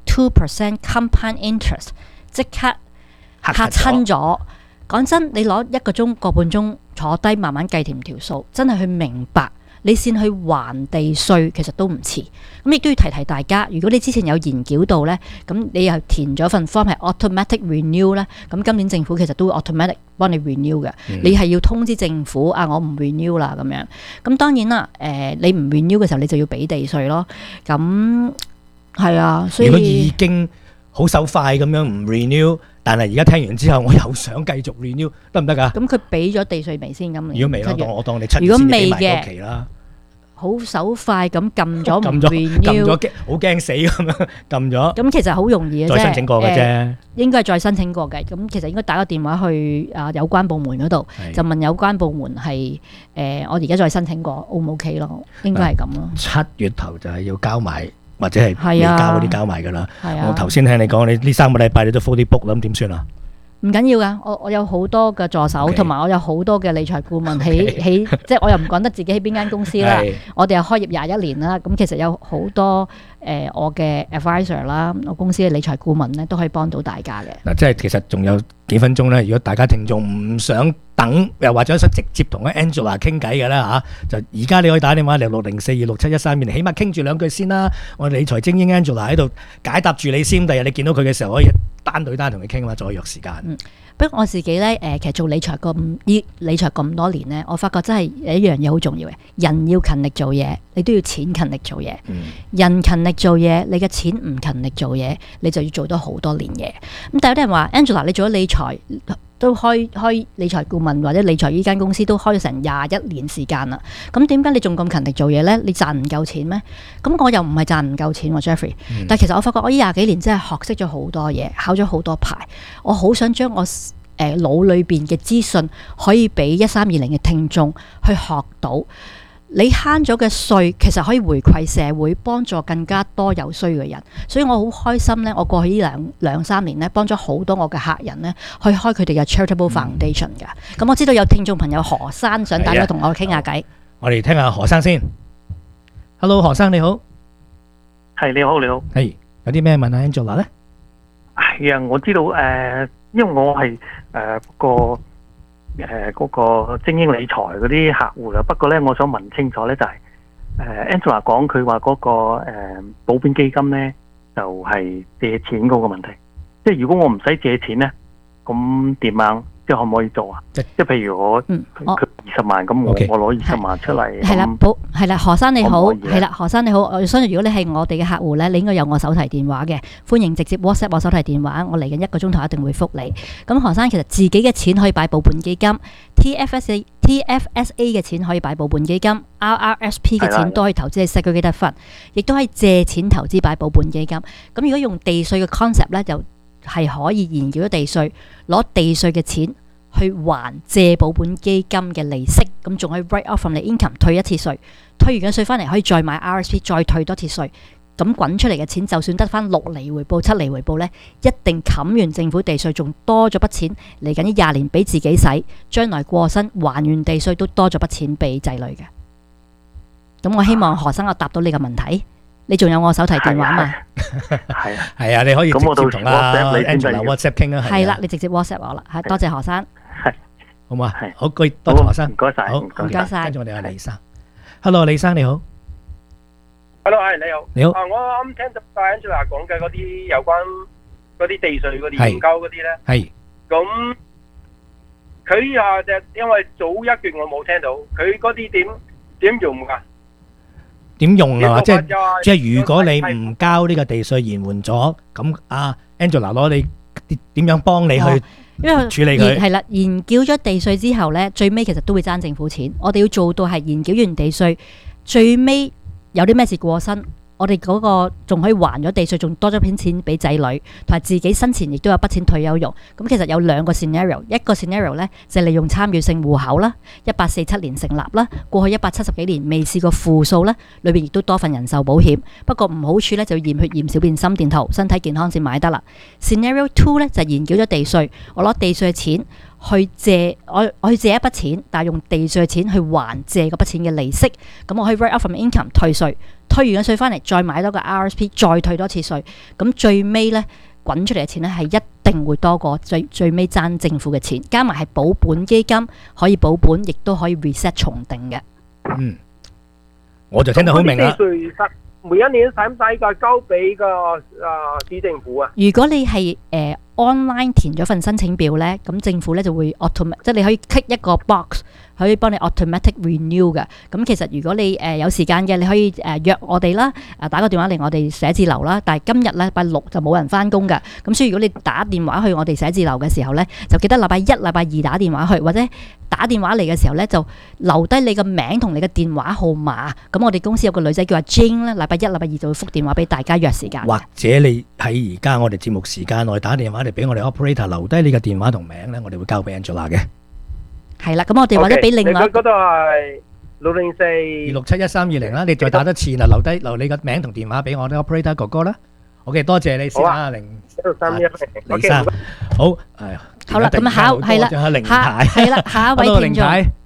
two percent compound interest， 即刻嚇親咗。講真，你攞一個鐘個半鐘坐低慢慢計條條數，真係去明白。你先去還地稅，其實都唔遲。咁亦都要提提大家，如果你之前有延繳到呢，咁你又填咗份 form 係 automatic renew 呢，咁今年政府其實都會 automatic 幫你 renew 嘅。嗯、你係要通知政府啊，我唔 renew 啦咁樣。咁當然啦，誒、呃、你唔 renew 嘅時候，你就要俾地稅咯。咁係啊，所以如果已經好手快咁樣唔 renew， 但係而家聽完之後，我又想繼續 renew， 得唔得㗎？ 咁佢俾咗地稅未先？咁如果未啦，當我當你七月先俾埋嗰期啦。 好手快咁撳咗唔 renew， 撳咗好驚死咁樣撳咗。 咁其實好容易嘅啫， 再申請過嘅啫、呃。應該係再申請過嘅。咁其實應該打個電話去啊有關部門嗰度，就問有關部門係誒、呃、我而家再申請過 O 唔 OK 咯？應該係咁咯。 七月頭就係要交埋或者係未交嗰啲交埋㗎啦。我頭先聽你講，你呢三個禮拜你都 full 啲 book 啦，咁點算啊？ 唔緊要噶，我我有好多嘅助手，同埋、okay. 我有好多嘅理財顧問喺喺，即係我又唔講得自己喺邊間公司啦。我哋又開業廿一年啦，咁其實有好多誒、呃、我嘅 advisor 啦，我公司嘅理財顧問咧都可以幫到大家嘅。嗱， 即係其實仲有幾分鐘咧，如果大家聽眾唔想等，又或者想直接同阿 Angela 傾偈嘅咧嚇，就而家你可以打電話嚟六零四二六七一三，起碼傾住兩句先啦。我理財精英 Angela 喺度解答住你先，第日你見到佢嘅時候可以單對單同佢傾嘛，再約時間。 嗯，不過我自己咧，誒，其實做理財咁依理財咁多年咧，我發覺真係有一樣嘢好重要嘅，人要勤力做嘢，你都要錢勤力做嘢。嗯、人勤力做嘢，你嘅錢唔勤力做嘢，你就要做多好多年嘢。咁但係有啲人話 Angela， 你做咗理財都開開理財顧問或者理財呢間公司都開咗成廿一年時間啦，咁點解你仲咁勤力做嘢呢？你賺唔夠錢咩？咁我又唔係賺唔夠錢喎 Jeffrey、嗯、但係其實我發覺我呢廿幾年真係學識咗好多嘢，考咗好多牌，我好想將我誒腦裏邊嘅資訊可以俾一三二零嘅聽眾去學到。你慳咗嘅稅其實可以回饋社會，幫助更加多有需要嘅人，所以我好開心呢，我過去呢兩兩三年呢，幫咗好多我嘅客人呢，去開佢哋嘅 charitable foundation 嘅。咁、嗯、我知道有聽眾朋友何生想大家同我傾下偈， 我哋聽下何生先。Hello， 何生你好。 係你好，你好。 係有啲咩問阿 Angela 呢？ 係啊，我知道誒、呃，因為我係誒、呃、個。誒、呃，嗰、那個精英理財嗰啲客戶啦，不過咧，我想問清楚咧，就係、是、誒、呃、Angela 講佢話嗰個誒、呃、保險基金咧，就係、是、借錢嗰個問題，即係如果我唔使借錢咧，咁點樣？即係可唔可以做啊？即係譬如我佢二十萬，咁我 okay. 我攞二十萬出嚟。 係啦，保係啦，何生你好，係啦，何生你好。我相信如果你係我哋嘅客戶咧，你應該有我手提電話嘅，歡迎直接 WhatsApp 我手提電話，我嚟緊一個鐘頭一定會覆你。咁何生其實自己嘅錢可以擺保本基金 ，T F S A T F S A 嘅錢可以擺保本基金 ，R R S P 嘅錢都可以投資喺 Segregated Fund，亦都可以借錢投資擺保本基金。咁如果用地稅嘅 concept 咧，就係可以延繳咗地稅，攞地稅嘅錢去還借保本基金嘅利息，咁仲可以 write off from 你 income 退一次稅，退完嘅稅翻嚟可以再買 R S P 再退多次稅，咁滾出嚟嘅錢就算得翻六厘回報、七厘回報呢，一定冚完政府地稅，仲多咗筆錢嚟緊呢廿年俾自己使，將來過身還完地稅都多咗筆錢俾仔女嘅。咁我希望何生我答到你嘅問題。你仲有我手提電話嘛？ 係啊， 係啊，你可以直接同阿 Angela WhatsApp 傾啊。 係啦，你直接 WhatsApp 我啦。係，多謝何生。 係， 好嘛？係，好，多謝何生。 唔該晒， 好， 唔該晒。 跟住我哋阿李生。Hello， 李生你好。 Hello， 係你好。 你好。 啊，我啱聽到阿 Angela 講嘅嗰啲有關嗰啲地稅嗰啲研究嗰啲咧。 係。 咁佢啊，就因為早一段我冇聽到，佢嗰啲點點用噶？ 點用啊？即係即係如果你唔交呢個地稅延緩咗，咁啊 Angela 攞你點樣幫你去處理佢？ 係啦，延繳咗地稅之後呢，最尾其實都會爭政府錢。我哋要做到係延繳完地稅，最尾有啲咩事過身，我哋嗰個仲可以還咗地稅，仲多咗筆錢俾仔女，同埋自己生前亦都有筆錢退休用。咁其實有兩個 scenario， 一個 scenario 呢就係利用參與性戶口啦，一八四七年成立啦，過去一百七十幾年未試過負數啦，裏邊亦都多份人壽保險。不過唔好處呢就驗血驗小便心電圖，身體健康先買得啦。Scenario two 呢就係延繳咗地稅，我攞地稅嘅錢去借，我我去借一筆錢，但係用地稅嘅錢去還借嗰筆錢嘅利息，咁我可以 write off from income 退稅。 退完個稅翻嚟，再買多個 R S P， 再退多次稅，咁最尾咧滾出嚟嘅錢咧係一定會多過最最尾爭政府嘅錢，加埋係保本基金，可以保本，亦都可以 reset 重定嘅。 嗯，我就聽得好明啦。 每一年使唔使個交俾個啊市政府啊？ 如果你係誒、呃、online 填咗份申請表咧，咁政府咧就會 automatic， 即係你可以 click 一個 box，可以幫你 automatic renew 嘅。咁其實如果你誒、呃、有時間嘅，你可以誒、呃、約我哋啦，啊打個電話嚟我哋寫字樓啦。但係今日咧禮拜六就冇人翻工嘅，咁所以如果你打電話去我哋寫字樓嘅時候咧，就記得禮拜一、禮拜二打電話去，或者打電話嚟嘅時候咧就留低你個名同你嘅電話號碼。咁我哋公司有個女仔叫阿 Jane 咧，禮拜一、禮拜二就會覆電話俾大家約時間。 或者你喺而家我哋節目時間內打電話嚟俾我哋 operator 留低你嘅電話同名咧，我哋會交俾 Angela 嘅。 係啦，咁我哋或者俾另外嗰度係六零四二六七一三二零啦，你再打多次啦，留低留你個名同電話俾我哋 operator 哥哥啦。OK， 多謝你先啊，零三一李生，好誒， 好啦，咁下係啦，下係啦，下一位聽眾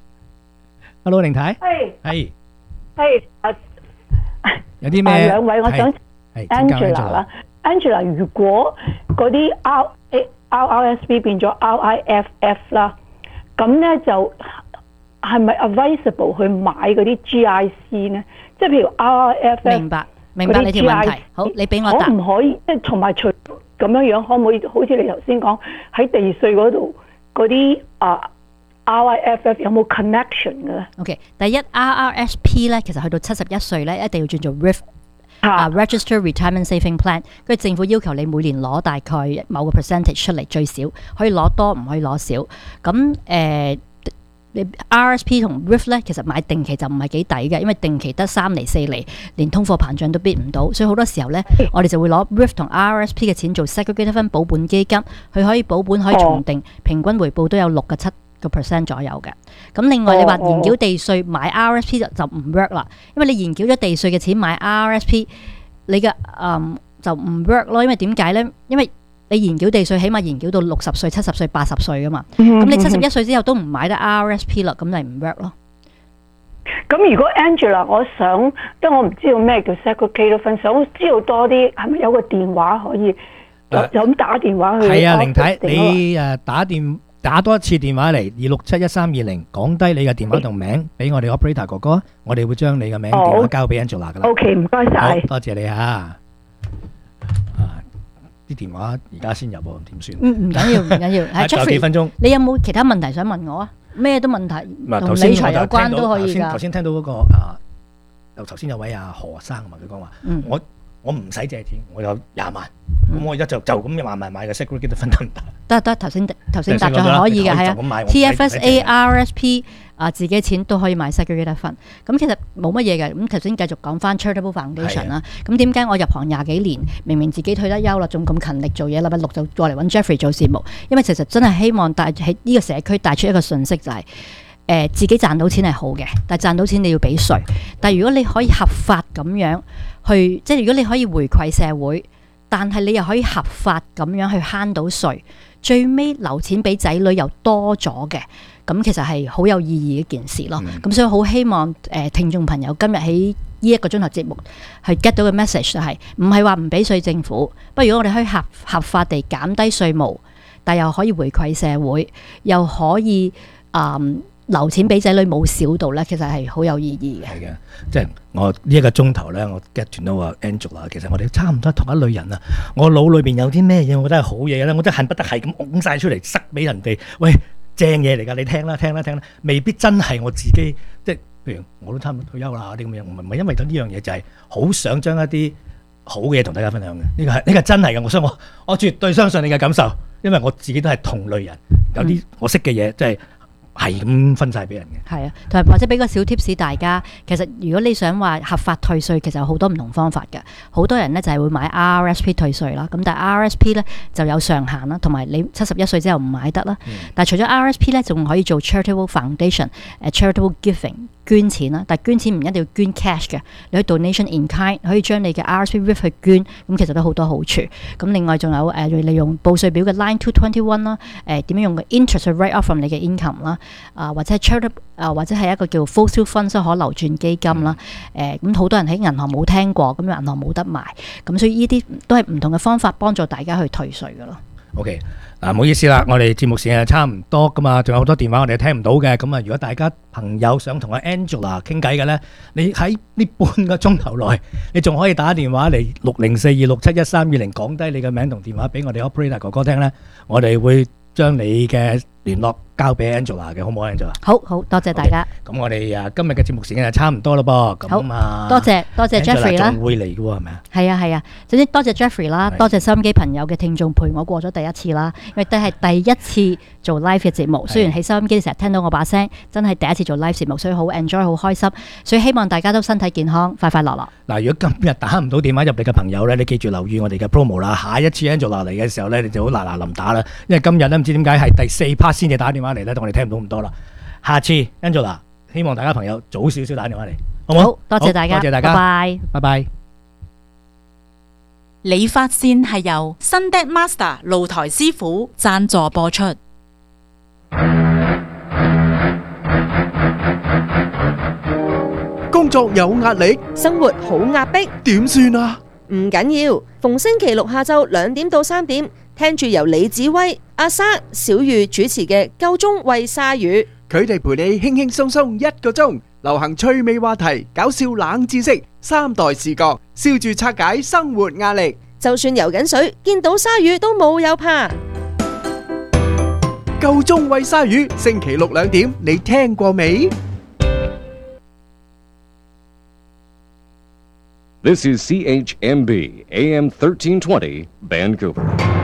，Hello 凌太， 係係係誒， 有啲咩？ 兩位我想 Angela 啦 ，Angela 如果嗰啲 R R R S P 變咗 R I F F 啦。咁咧就係咪 advisable 去買嗰啲 G I C 咧？即係譬如 R I F F， 明白明白你條問題。好，你俾我答。 可唔可以即係同埋除咁樣樣，可唔可以好似你頭先講喺地稅嗰度嗰啲啊 R I F F 有冇 connection 嘅咧 ？OK， 第一 R R S P 咧，其實去到七十一歲咧，一定要轉做 R I F。啊 ，Register Retirement Saving Plan， 跟住政府要求你每年攞大概某個 percentage 出嚟，最少可以攞多，唔可以攞少。咁誒、呃，你 R S P 同 R I F 咧，其實買定期就唔係幾抵嘅，因為定期得三厘四厘，連通貨膨脹都逼唔到，所以好多時候咧，我哋就會攞 R I F 同 R S P 嘅錢做 segregated fund 保本基金，佢可以保本可以重定，平均回報都有六個七個 percent 左右嘅。咁另外你話延繳地稅買 R S P 就就唔 work 啦，因為你延繳咗地稅嘅錢買 R S P， 你嘅嗯就唔 work 咯。因為點解咧？因為你延繳地稅起碼延繳到六十歲、七十歲、八十歲噶嘛。咁、嗯、你七十一歲之後都唔買得 R S P 啦，咁你唔 work 咯。 咁如果 Angela， 我想，因為我唔知道咩叫 segregated fund， 想知道多啲，係咪有個電話可以就咁打電話去？係啊，凌太， 你誒打電。打多一次電話嚟二六七一三二零，講低你嘅電話同名俾我哋 operator 哥哥，我哋會將你嘅名電話交俾 Angela 噶啦。 OK， 唔該晒， 多謝你嚇。啊，啲電話而家先入喎，點算？ 嗯，唔緊要，唔緊要。係 Jeffrey，幾分鐘。 你有冇其他問題想問我啊？咩都問題，同理財有關都可以㗎。 頭先聽到嗰個啊，又頭先有位阿何生啊嘛，佢講話，我我唔使借錢，我有廿萬，咁我而家就就咁慢慢買個 segregated fund 得唔得？ 得得，頭先頭先答咗係可以嘅，係啊。T F S A R S P 啊，自己錢都可以買 segregated fund。咁其實冇乜嘢嘅。咁頭先繼續講翻 charitable foundation 啦。咁點解我入行廿幾年，明明自己退得休啦，仲咁勤力做嘢，禮拜六就過嚟揾 Jeffrey 做節目？因為其實真係希望帶喺呢個社區帶出一個訊息，就係、是。誒、呃、自己賺到錢係好嘅，但係賺到錢你要俾稅。但係如果你可以合法咁樣去，即係如果你可以回饋社會，但係你又可以合法咁樣去慳到稅，最尾留錢俾仔女又多咗嘅，咁其實係好有意義嘅一件事咯。咁、嗯、所以好希望誒、呃、聽眾朋友今日喺呢一個鐘頭節目係 get 到嘅 message 就係唔係話唔俾稅政府，不如如果我哋可以合合法地減低稅務，但又可以回饋社會，又可以啊。嗯留錢俾仔女冇少到咧，其實係好有意義嘅。 係嘅，即係我呢一個鐘頭咧，我 get 斷到話 Angela， 其實我哋差唔多同一類人啊。我腦裏邊有啲咩嘢，我覺得係好嘢咧，我真係恨不得係咁拱晒出嚟塞俾人哋。喂，正嘢嚟㗎，你聽啦，聽啦，聽啦，未必真係我自己。即係譬如我都差唔多退休啦，啲咁樣，唔係唔係因為咗呢樣嘢，就係好想將一啲好嘅嘢同大家分享嘅。呢個係呢個真係嘅，我相我我絕對相信你嘅感受，因為我自己都係同類人，有啲我識嘅嘢即係。係咁分晒俾人嘅， 係啊，同埋或者俾個小 tips 大家。其實如果你想話合法退稅，其實有好多唔同方法嘅。好多人呢就係會買 R S P 退稅啦，咁但係 R S P 呢就有上限啦，同埋你七十一歲之後唔買得啦。嗯、但係除咗 R S P 呢，仲可以做 charitable foundation、uh, charitable giving。 捐錢啦，但係捐錢唔一定要捐 cash 嘅，你可以 donation in kind， 可以將你嘅 R S P R I P 去捐，咁其實都好多好處。咁另外仲有誒利用報稅表嘅 Line two twenty one 啦，誒點樣用個 interest 去 write off from 你嘅 income 啦，啊或者係 charity 啊或者係一個叫 fossil fund 即係可流轉基金啦，誒咁好多人喺銀行冇聽過，咁銀行冇得賣，咁所以呢啲都係唔同嘅方法幫助大家去退稅㗎咯。 OK。嗱，唔好意思啦，我哋節目時間係差唔多噶嘛，仲有好多電話我哋聽唔到嘅，咁啊，如果大家朋友想同阿 Angela 傾偈嘅咧，你喺呢半個鐘頭內，你仲可以打電話嚟六零四二六七一三二零，講低你嘅名同電話俾我哋 operator 哥哥聽咧，我哋會將你嘅聯絡交俾 Angela 嘅，好唔好 Angela？ 好好，多謝大家。 咁我哋啊今日嘅節目時間就差唔多咯噃，咁啊， 多謝多謝 Jeffrey 啦， 仲會嚟嘅喎，係咪啊？ 係啊係啊，總之多謝 Jeffrey 啦，多謝收音機朋友嘅聽眾陪我過咗第一次啦，因為都係第一次做 live 嘅節目，雖然喺收音機成日聽到我把聲，真係第一次做 live 節目，所以好 enjoy 好開心，所以希望大家都身體健康，快快樂樂。 嗱，如果今日打唔到電話入嚟嘅朋友咧，你記住留意我哋嘅 promo 啦，下一次 Angela 嚟嘅時候咧，你就好嗱嗱臨打啦，因為今日咧唔知點解係第四 part 先至打電話嚟咧，我哋聽唔到咁多啦。下次 Angela， 希望大家朋友早少少打電話嚟，好唔好？ 好，多謝大家， 多謝大家， 拜拜， 拜拜。 理髮線係由 Sunday Master 露台師傅贊助播出。 工作有壓力， 生活好壓迫， 點算啊？ 唔緊要，逢星期六下晝兩點到三點，聽住由李子威、阿莎、小玉主持嘅《夠鐘喂鯊魚》， 佢哋陪你輕輕鬆鬆一個鐘，流行趣味話題、搞笑冷知識、三代視覺，笑住拆解生活壓力。 就算游緊水，見到鯊魚都冇有怕。 夠鐘喂鯊魚，星期六兩點，你聽過未 ？This is C H M B A M thirteen twenty Vancouver。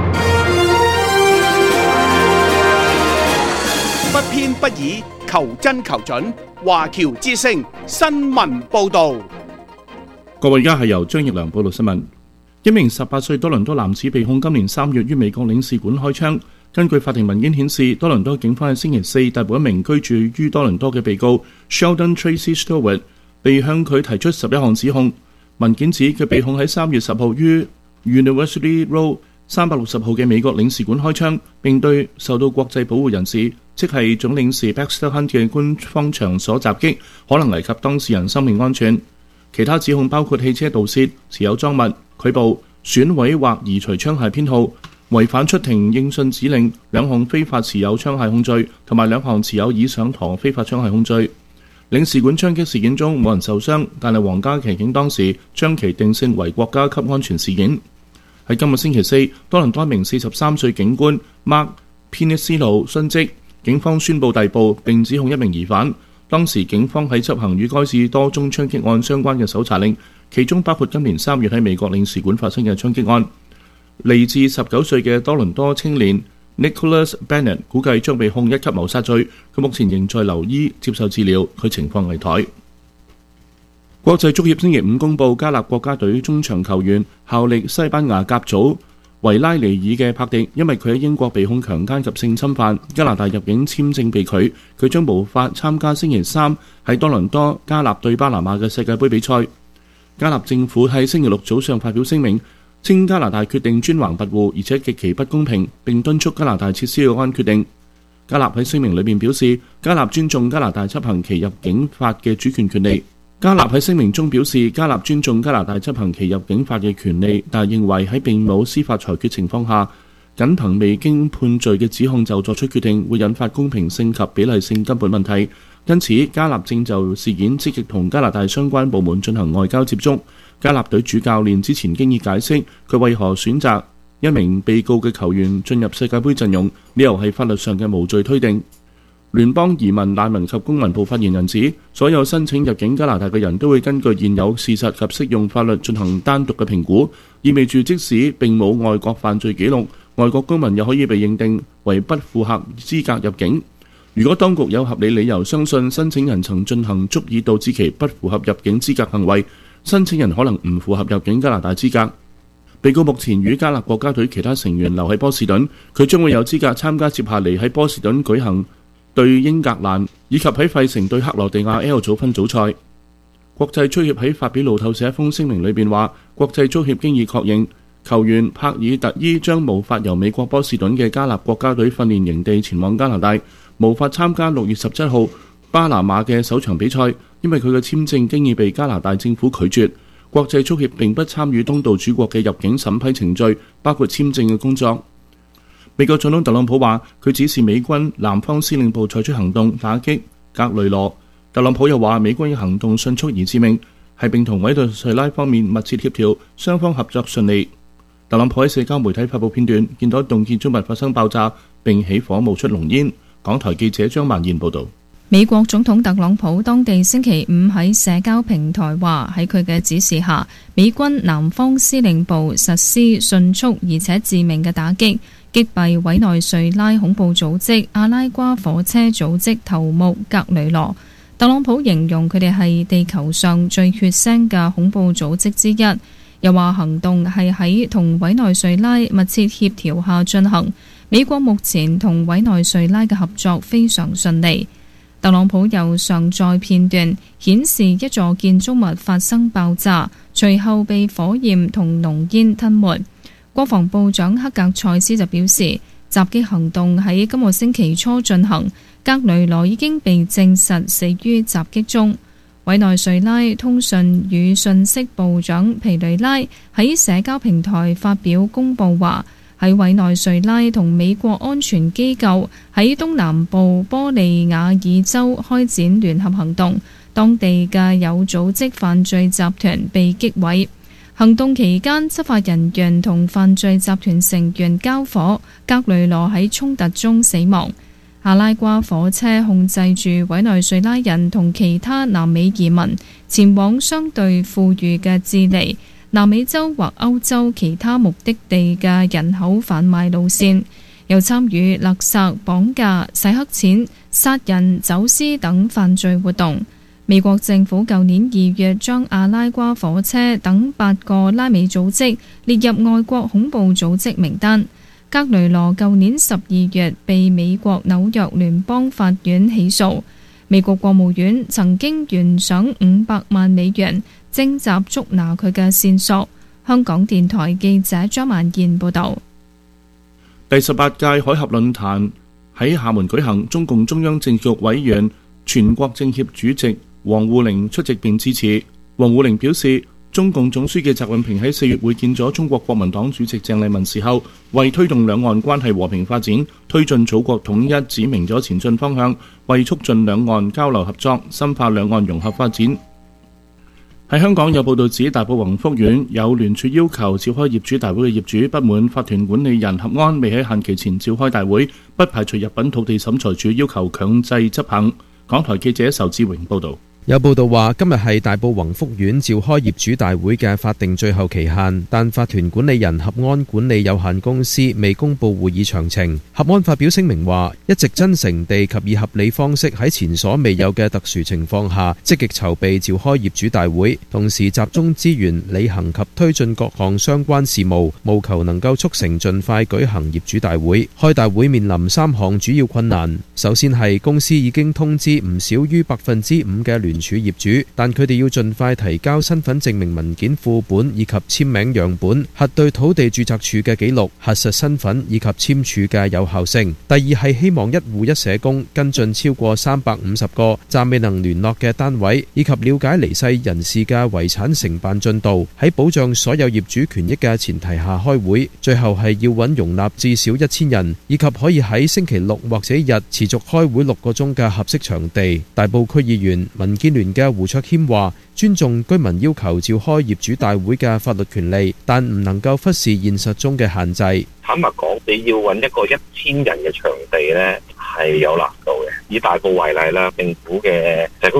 不偏不倚，求真求準。華僑之聲新聞報導。 各位，而家係由張奕良報道新聞。一名十八歲多倫多男子被控今年三月於美國領事館開槍。根據法庭文件顯示，多倫多警方喺星期四逮捕一名居住於多倫多嘅被告 Sheldon Tracy Stewart， 被向佢提出十一項指控。文件指佢被控喺三月十號於 University Road 三百六十號嘅美國領事館開槍，並對受到國際保護人士，即係總領事 Baxter Hunt 嘅官方場所襲擊，可能危及當事人生命安全。其他指控包括汽車盜竊、持有贓物、拒捕、損毀或移除槍械編號、違反出庭應訊指令、兩項非法持有槍械控罪，同埋兩項持有以上膛非法槍械控罪。領事館槍擊事件中冇人受傷，但係皇家騎警當時將其定性為國家級安全事件。喺今日星期四，多倫多一名四十三歲警官 Mark Pinisilo 殉職，警方宣布逮捕並指控一名疑犯。當時警方喺執行與該市多宗槍擊案相關嘅搜查令，其中包括今年三月喺美國領事館發生嘅槍擊案。嚟自十九歲嘅多倫多青年 Nicholas Bennett 估計將被控一級謀殺罪，佢目前仍在留醫接受治療，佢情況危殆。國際足協星期五公布加納國家隊中場球員效力西班牙甲組維拉尼爾嘅柏迪，因為佢喺英國被控強姦及性侵犯，加拿大入境簽證被拒，佢將無法參加星期三喺多倫多加納對巴拿馬嘅世界盃比賽。加納政府喺星期六早上發表聲明，稱加拿大決定專橫跋扈，而且極其不公平，並敦促加拿大撤銷有關決定。加納喺聲明裏面表示，加納尊重加拿大執行其入境法嘅主權權利。加納喺聲明中表示，加納尊重加拿大執行其入境法嘅權利，但係認為喺並冇司法裁決情況下，僅憑未經判罪嘅指控就作出決定，會引發公平性及比例性根本問題。因此，加納正就事件積極同加拿大相關部門進行外交接觸。加納隊主教練之前經已解釋佢為何選擇一名被告嘅球員進入世界盃陣容，理由係法律上嘅無罪推定。聯邦移民難民及公民部發言人指，所有申請入境加拿大嘅人都會根據現有事實及適用法律進行單獨嘅評估，意味住即使並冇外國犯罪記錄，外國公民又可以被認定為不符合資格入境。如果當局有合理理由相信申請人曾進行足以導致其不符合入境資格行為，申請人可能唔符合入境加拿大資格。被告目前與加納國家隊其他成員留喺波士頓，佢將會有資格參加接下嚟喺波士頓舉行對英格蘭，以及喺費城對克羅地亞 L 組分組賽。國際足協喺發表路透社一封聲明裏邊話，國際足協經已確認球員帕爾特伊將無法由美國波士頓嘅加納國家隊訓練營地前往加拿大，無法參加六月十七號巴拿馬嘅首場比賽，因為佢嘅簽證經已被加拿大政府拒絕。國際足協並不參與東道主國嘅入境審批程序，包括簽證嘅工作。美國總統特朗普話，佢指示美軍南方司令部採取行動打擊格雷羅。特朗普又話，美軍嘅行動迅速而致命，係並同委內瑞拉方面密切協調，雙方合作順利。特朗普喺社交媒體發布片段，見到一棟建築物發生爆炸並起火冒出濃煙。港台記者張曼燕報導。 美國總統特朗普當地星期五喺社交平台話，喺佢嘅指示下，美軍南方司令部實施迅速而且致命嘅打擊，擊斃委內瑞拉恐怖組織阿拉瓜火車組織頭目格雷羅。特朗普形容佢哋係地球上最血腥嘅恐怖組織之一，又話行動係喺同委內瑞拉密切協調下進行。美國目前同委內瑞拉嘅合作非常順利。特朗普又上載片段，顯示一座建築物發生爆炸，隨後被火焰同濃煙吞沒。國防部長克格塞斯就表示，襲擊行動喺今個星期初進行，格雷羅已經被證實死於襲擊中。委內瑞拉通訊與信息部長皮雷拉喺社交平台發表公佈話，喺委內瑞拉同美國安全機構喺東南部波利亞爾州開展聯合行動，當地嘅有組織犯罪集團被擊毀。行動期間，執法人員同犯罪集團成員交火，格雷羅喺衝突中死亡。阿拉瓜火車控制住委內瑞拉人同其他南美移民前往相對富裕嘅智利、南美洲或歐洲其他目的地嘅人口販賣路線，又參與勒索、綁架、洗黑錢、殺人、走私等犯罪活動。美國政府舊年二月將阿拉瓜火車等八個拉美組織列入外國恐怖組織名單。格雷羅舊年十二月被美國紐約聯邦法院起訴。美國國務院曾經懸賞五百萬美元徵集捉拿佢嘅線索。香港電台記者張曼燕報道。 第十八屆海峽論壇喺廈門舉行，中共中央政治局委員、全國政協主席王滬寧出席並致辭。王滬寧表示，中共總書記習近平喺四月會見咗中國國民黨主席鄭麗文時候，為推動兩岸關係和平發展、推進祖國統一指明咗前進方向，為促進兩岸交流合作、深化兩岸融合發展。喺香港有報道指，大埔宏福苑有聯署要求召開業主大會嘅業主不滿法團管理人合安未喺限期前召開大會，不排除入稟土地審裁處要求強制執行。港台記者仇志榮報導。 有報道話，今日係大埔宏福苑召開業主大會嘅法定最後期限，但法團管理人合安管理有限公司未公佈會議詳情。合安發表聲明話，一直真誠地及以合理方式喺前所未有嘅特殊情況下，積極籌備召開業主大會，同時集中資源履行及推進各項相關事務，務求能夠促成盡快舉行業主大會。開大會面臨三項主要困難，首先係公司已經通知唔少於百分之五嘅聯署業主，但佢哋要盡快提交身份證明文件副本以及簽名樣本，核對土地註冊處嘅記錄，核實身份以及簽署嘅有效性。第二係希望一戶一社工跟進超過三百五十個暫未能聯絡嘅單位，以及了解離世人士嘅遺產承辦進度，喺保障所有業主權益嘅前提下開會。最後係要揾容納至少一千人，以及可以喺星期六或者日持續開會六個鐘嘅合適場地。大埔區議員民建聯嘅胡卓謙話，尊重居民要求召開業主大會嘅法律權利，但唔能夠忽視現實中嘅限制。 坦白講，你要揾一個一千人嘅場地呢，係有難度嘅。以大埔為例啦，政府嘅社區會堂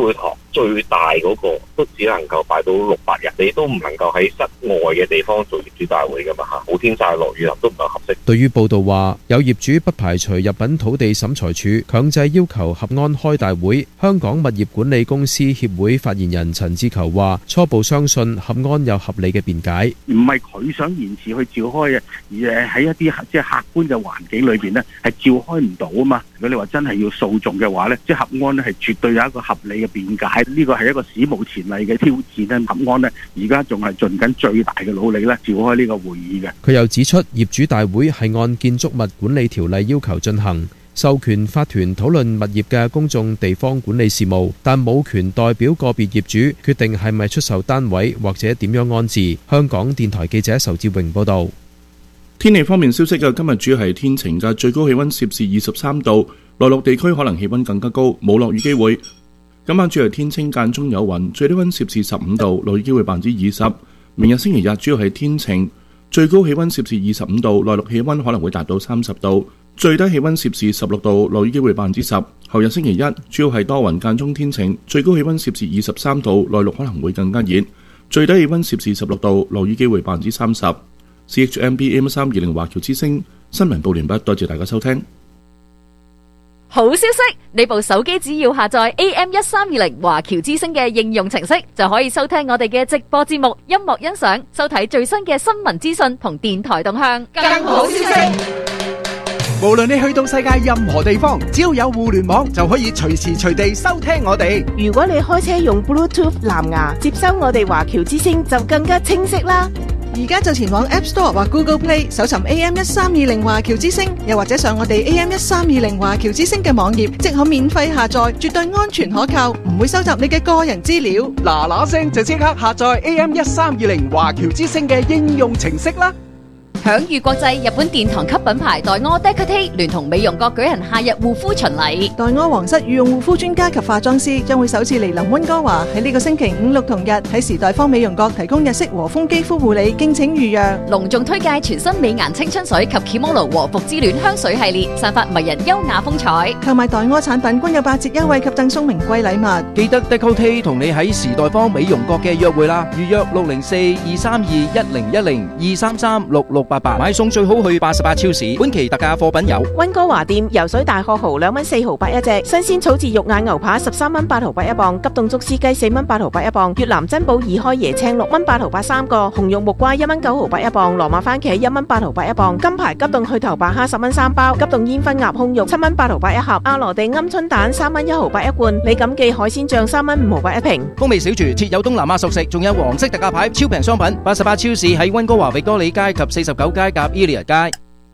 最大嗰個都只能夠擺到六百人，你都唔能夠喺室外嘅地方做業主大會噶嘛嚇，好天曬落雨淋都唔係合適。 對於報道話有業主不排除入稟土地審裁處強制要求合安開大會，香港物業管理公司協會發言人陳志球話：初步相信合安有合理嘅辯解， 唔係佢想延遲去召開嘅，而係喺一啲即係客觀嘅環境裏邊呢，係召開唔到啊嘛。如果你話真係要訴訟嘅話呢，即係合安呢係絕對有一個合理嘅辯解，呢個係一個史無前例嘅挑戰咧。合安呢而家仲係盡緊最大嘅努力咧，召開呢個會議嘅。 佢又指出，業主大會係按建築物管理條例要求進行，授權法團討論物業嘅公眾地方管理事務，但冇權代表個別業主決定係咪出售單位或者點樣安置。香港電台記者仇志榮報道。 天氣方面消息嘅，今日主要係天晴嘅，最高氣溫攝氏二十三度，內陸地區可能氣溫更加高，冇落雨機會。今晚主要係天清間中有雲，最低溫攝氏十五度，落雨機會百分之二十。明日星期日主要係天晴，最高氣溫攝氏二十五度，內陸氣溫可能會達到三十度，最低氣溫攝氏十六度，落雨機會百分之十。後日星期一主要係多雲間中天晴，最高氣溫攝氏二十三度，內陸可能會更加熱，最低氣溫攝氏十六度，落雨機會百分之三十。C H M B A M 三二零華僑之聲新聞報完畢，多謝大家收聽。 好消息！你部手機只要下載 A M 一三二零華僑之聲嘅應用程式，就可以收聽我哋嘅直播節目、音樂欣賞、收睇最新嘅新聞資訊同電台動向。更好消息！ 無論你去到世界任何地方，只要有互聯網，就可以隨時隨地收聽我哋。 如果你開車用 Bluetooth 藍牙接收我哋華僑之聲，就更加清晰啦。 而家就前往 App Store 或 Google Play 搜尋 A M 一三二零華僑之聲，又或者上我哋 A M 一三二零華僑之聲嘅網頁，即可免費下載，絕對安全可靠，唔會收集你嘅個人資料。 嗱嗱聲就即刻下載 A M 一三二零華僑之聲嘅應用程式啦！ 享譽國際日本殿堂級品牌黛柯 Decote 聯同美容閣舉行夏日護膚巡禮。 黛柯皇室御用護膚專家及化妝師將會首次嚟臨溫哥華，喺呢個星期五六同日喺時代芳美容閣提供日式和風肌膚護理，敬請預約。 隆重推介全新美顏青春水及 Kimono 和服之戀香水系列，散發迷人優雅風采。 購買黛柯產品均有八折優惠及贈送名貴禮物。 記得 Decote 同你喺時代芳美容閣嘅約會啦，預約六零四二三二一零一零二三三六六八八，買餸最好去八十八超市。本期特價貨品有溫哥華店游水大殼蠔兩蚊四毫八一隻，新鮮草字肉眼牛扒十三蚊八毫八一磅，急凍竹絲雞四蚊八毫八一磅，越南珍寶二開椰青六蚊八毫八三個，紅肉木瓜一蚊九毫八一磅，羅馬番茄一蚊八毫八一磅，金牌急凍去頭白蝦十蚊三包，急凍煙燻鴨胸肉七蚊八毫八一盒，阿羅地鵪鶉蛋三蚊一毫八一罐，李錦記海鮮醬三蚊五毫八一瓶。 風味小廚設有東南亞熟食，仲有黃色特價牌超平商品。八十八超市喺溫哥華域多利街及四十九街夾伊利亞街。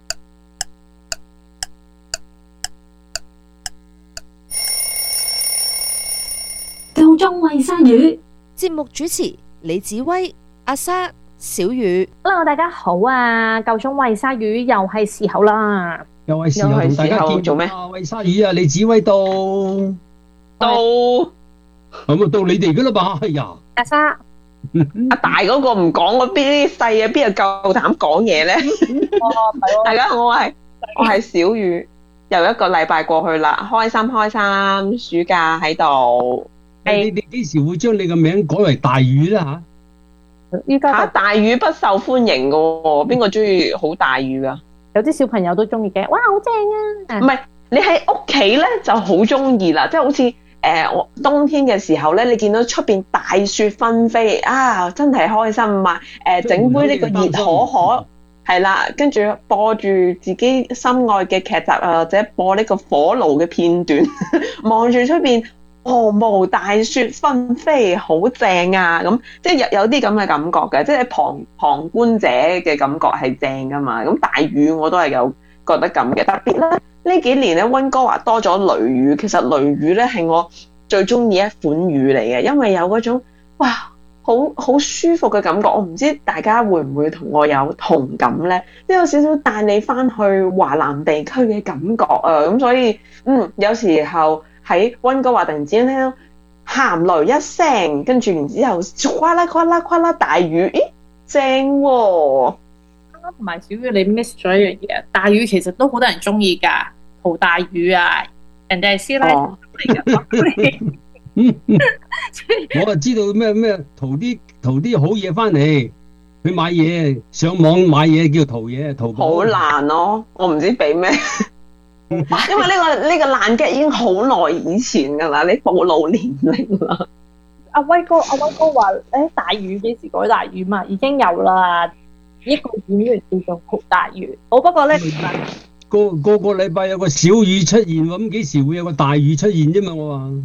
夠鐘餵鯊魚。 節目主持李子威、阿莎、小雨。 Hello， 大家好啊！夠鐘餵鯊魚又係時候啦， 又係時候同大家見做咩？餵鯊魚啊！李子威到到， 咁啊到你哋噶啦吧？哎呀， 阿莎。 阿大嗰個唔講，我邊啲細嘅邊度夠膽講嘢咧？大家好，我係我係小雨，又一個禮拜過去啦，開心開心，暑假喺度。 你你幾時會將你個名改為大雨咧吓？ 依家吓大雨不受歡迎噶，邊個中意好大雨噶？ 有啲小朋友都中意嘅，哇，好正啊！ 唔係你喺屋企咧就好中意啦，即係好似。誒，我、呃、冬天嘅時候咧，你見到出邊大雪紛飛啊，真係開心啊！誒、呃，整杯呢個熱可可係啦，跟住播住自己心愛嘅劇集啊，或者播呢個火爐嘅片段，望住出邊毫無大雪紛飛，好正啊！咁即係有有啲咁嘅感覺嘅，即係旁旁觀者嘅感覺係正噶嘛。咁大雨我都係有覺得咁嘅，特別咧。呢幾年咧，溫哥華多咗雷雨。其實雷雨咧係我最中意一款雨嚟嘅，因為有嗰種哇，好好舒服嘅感覺。我唔知大家會唔會同我有同感咧？都有少少帶你翻去華南地區嘅感覺啊！咁所以嗯，有時候喺溫哥華突然之間聽到鹹雷一聲，跟住然之後嘩啦嘩啦嘩啦大雨，咦，正喎！ 同埋小雨，你 miss 咗一樣嘢，大雨其實都好多人中意噶，陶大宇啊，人哋係師奶嚟噶。 我就知道咩咩淘啲淘啲好嘢翻嚟，去買嘢上網買嘢叫淘嘢，淘寶好難咯，我唔知俾咩。因為呢、呢個呢、呢個爛 gag 已經好耐以前噶啦，你暴露年齡啦。 阿威哥，阿威哥話誒大魚幾時改大魚嘛？已經有啦，一個演員叫做酷大魚。好不過咧， 個個個禮拜有個小魚出現喎，咁幾時會有個大魚出現啫嘛？我話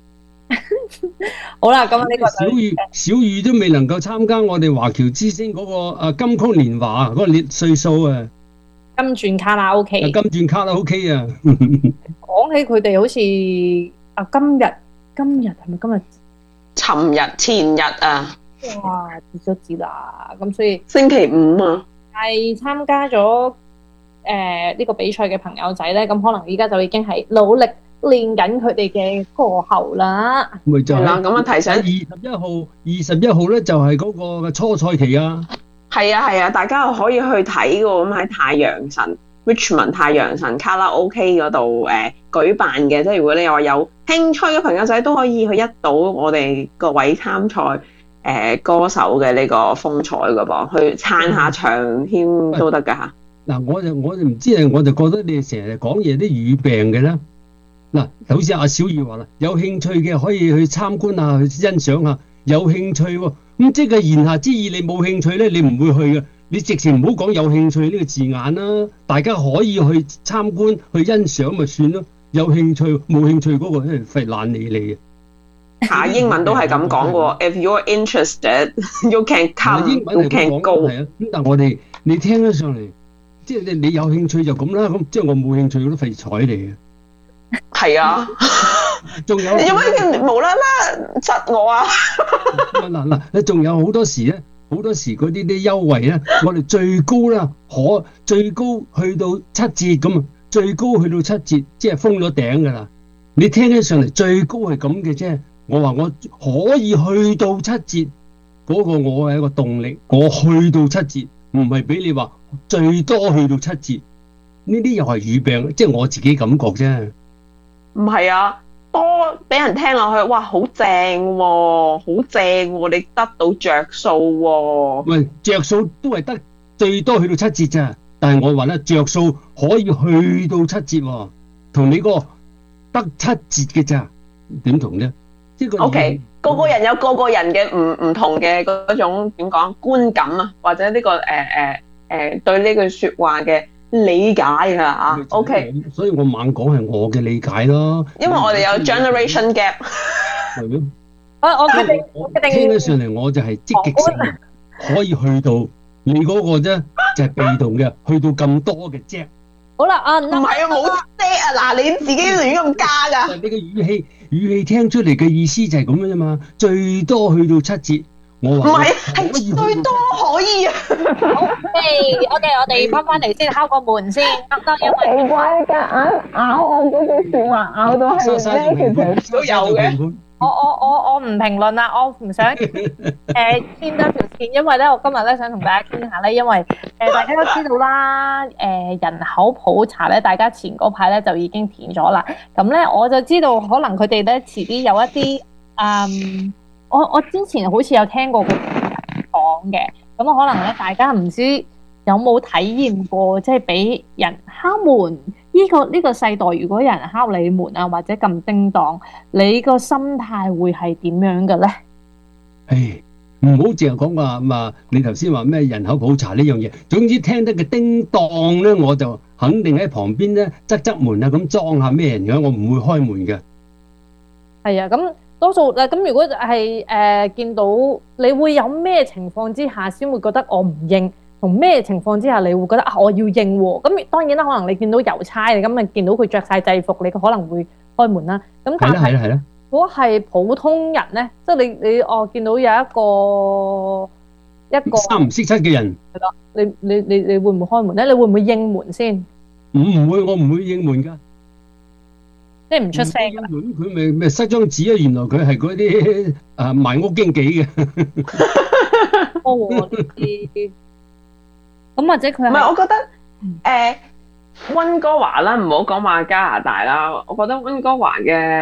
好啦，咁呢個小魚小魚都未能夠參加我哋華僑之星嗰個誒金曲年華嗰個年歲數啊！ 金鑽卡拉 OK， 金鑽卡拉 OK 啊！ 講起佢哋好似啊，今日今日係咪今日？ 尋日前日啊！ 哇，跌咗字啦！咁所以星期五啊， 係參加咗誒呢個比賽嘅朋友仔咧，咁可能依家就已經係努力練緊佢哋嘅歌喉啦。 咪就係啦，咁啊提醒二十一號，二十一號咧就係嗰個初賽期啊！ 係啊係啊，大家可以去睇嘅喎，咁喺太陽神 Richmond 太陽神卡拉 OK 嗰度誒舉辦嘅，即係如果你話有興趣嘅朋友仔都可以去一睹我哋各位參賽誒、呃、歌手嘅呢個風采嘅噃，去撐下場添都得㗎嚇。 嗱，我就我就唔知啊，我就覺得你哋成日講嘢啲語病嘅啦。嗱，好似阿小儀話啦，有興趣嘅可以去參觀下，去欣賞下，有興趣喎。咁即係言下之意，你冇興趣咧，你唔會去嘅。你直情唔好講有興趣呢個字眼啦，大家可以去參觀、去欣賞咪算咯。有興趣冇興趣嗰個真係費懶理你嘅。 嚇，英文都係咁講嘅喎。If you're interested, you can come, you can go。 係啊，咁但係我哋你聽得上嚟，即係你你有興趣就咁啦。咁即係我冇興趣嗰啲廢材嚟嘅。 係啊。 仲有， 有乜無啦啦窒我啊？ 嗱嗱，你仲有好多時咧，好多時嗰啲啲優惠咧，我哋最高啦，可最高去到七折咁啊，最高去到七折，即係封咗頂噶啦。你聽起上嚟最高係咁嘅啫，我話我可以去到七折，嗰個我係一個動力，我去到七折，唔係俾你話最多去到七折，呢啲又係語病，即係我自己感覺啫。 唔係啊。多俾人聽落去，哇，好正喎，好正喎，你得到着數喎。 喂，着數都係得最多去到七折咋，但係我話咧，着數可以去到七折喎，同你個得七折嘅咋，點同咧？即係個 OK，個個人有個個人嘅唔唔同嘅嗰種點講觀感啊，或者呢、呢個誒誒誒對呢句説話嘅理解啊 ，OK， 所以我猛講係我嘅理解咯。 因為我哋有 generation gap。 係咩？ 我我決定，我決定聽得上嚟我就係積極性，可以去到你嗰個啫，就係被動嘅，去到咁多嘅啫。 好啦，啊唔係啊，冇啫啊，嗱你自己亂咁加㗎。 你嘅語氣語氣聽出嚟嘅意思就係咁樣啫嘛，最多去到七折。我話唔係，係最多可以啊。 好，OK，OK，我哋翻翻嚟先，敲個門先。得得，因為奇怪㗎，咬咬我嗰句説話咬到係咧，其實都有嘅。 我我我我唔評論啦，我唔想誒牽多條線，因為咧我今日咧想同大家傾下咧，因為誒、呃、大家都知道啦，誒、呃、人口普查咧，大家前嗰排咧就已經填咗啦。咁咧我就知道可能佢哋咧遲啲有一啲嗯。我我之前好似有聽過佢講嘅，咁可能咧大家唔知有冇體驗過，即係俾人敲門呢、這個呢、這個世代，如果有人敲你門啊，或者咁叮當，你個心態會係點樣嘅咧？ 唉，唔好淨係講話嘛，你頭先話咩人口普查呢樣嘢，總之聽得嘅叮當咧，我就肯定喺旁邊咧側側門啊，咁裝下咩人嘅，我唔會開門嘅。 係啊，咁。多數嗱，咁如果係誒、呃、見到你會有咩情況之下先會覺得我唔應，同咩情況之下你會覺得啊我要應喎？咁當然啦，可能你見到郵差，你咁啊見到佢着晒制服，你可能會開門啦。咁但係如果係普通人咧，即係你你哦見到有一個一個三唔識七嘅人， 係咯，你你你你會唔會開門咧？你會唔會應門先？ 唔唔會，我唔會應門㗎。 即係唔出聲㗎。 佢咪咪塞張紙啊！原來佢係嗰啲誒賣屋經紀嘅。 哦，啲咁或者佢唔係，我覺得誒溫哥華啦，唔好講話加拿大啦。我覺得溫哥華嘅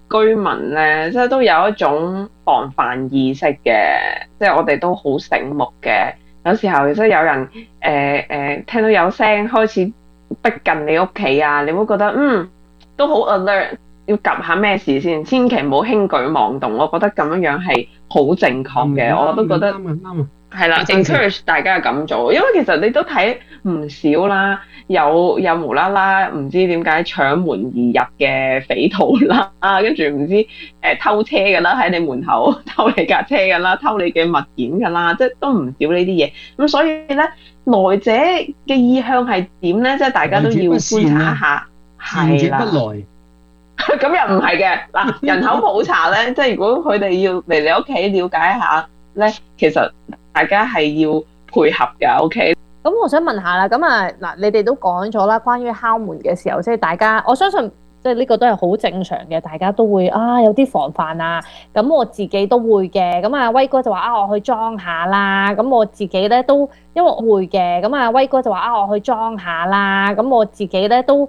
居民咧，即係都有一種防範意識嘅，即係我哋都好醒目嘅。有時候即係有人誒誒、呃呃、聽到有聲開始逼近你屋企啊，你會覺得嗯都好 alert， 要及下咩事先，千祈唔好輕舉妄動。我覺得咁樣樣係好正確嘅，我都覺得係啦 ，encourage 大家咁做，因為其實你都睇唔少啦，有有無啦啦唔知點解搶門而入嘅匪徒啦，啊跟住唔知誒、呃、偷車㗎啦，喺你門口偷你架車㗎啦，偷你嘅物件㗎啦，即係都唔少呢啲嘢。咁所以咧，來者嘅意向係點咧？即係大家都要觀察一下，係啦。咁又唔係嘅嗱，人口普查咧，即係如果佢哋要嚟你屋企了解一下咧，其實大家係要配合㗎 ，OK？ 咁我想問下啦，咁啊嗱，你哋都講咗啦，關於敲門嘅時候，即係大家，我相信即係呢個都係好正常嘅，大家都會啊有啲防範啊。咁我自己都會嘅，咁啊威哥就話啊我去裝下啦，咁我自己咧都因為我會嘅，咁啊威哥就話啊我去裝下啦，咁我自己咧都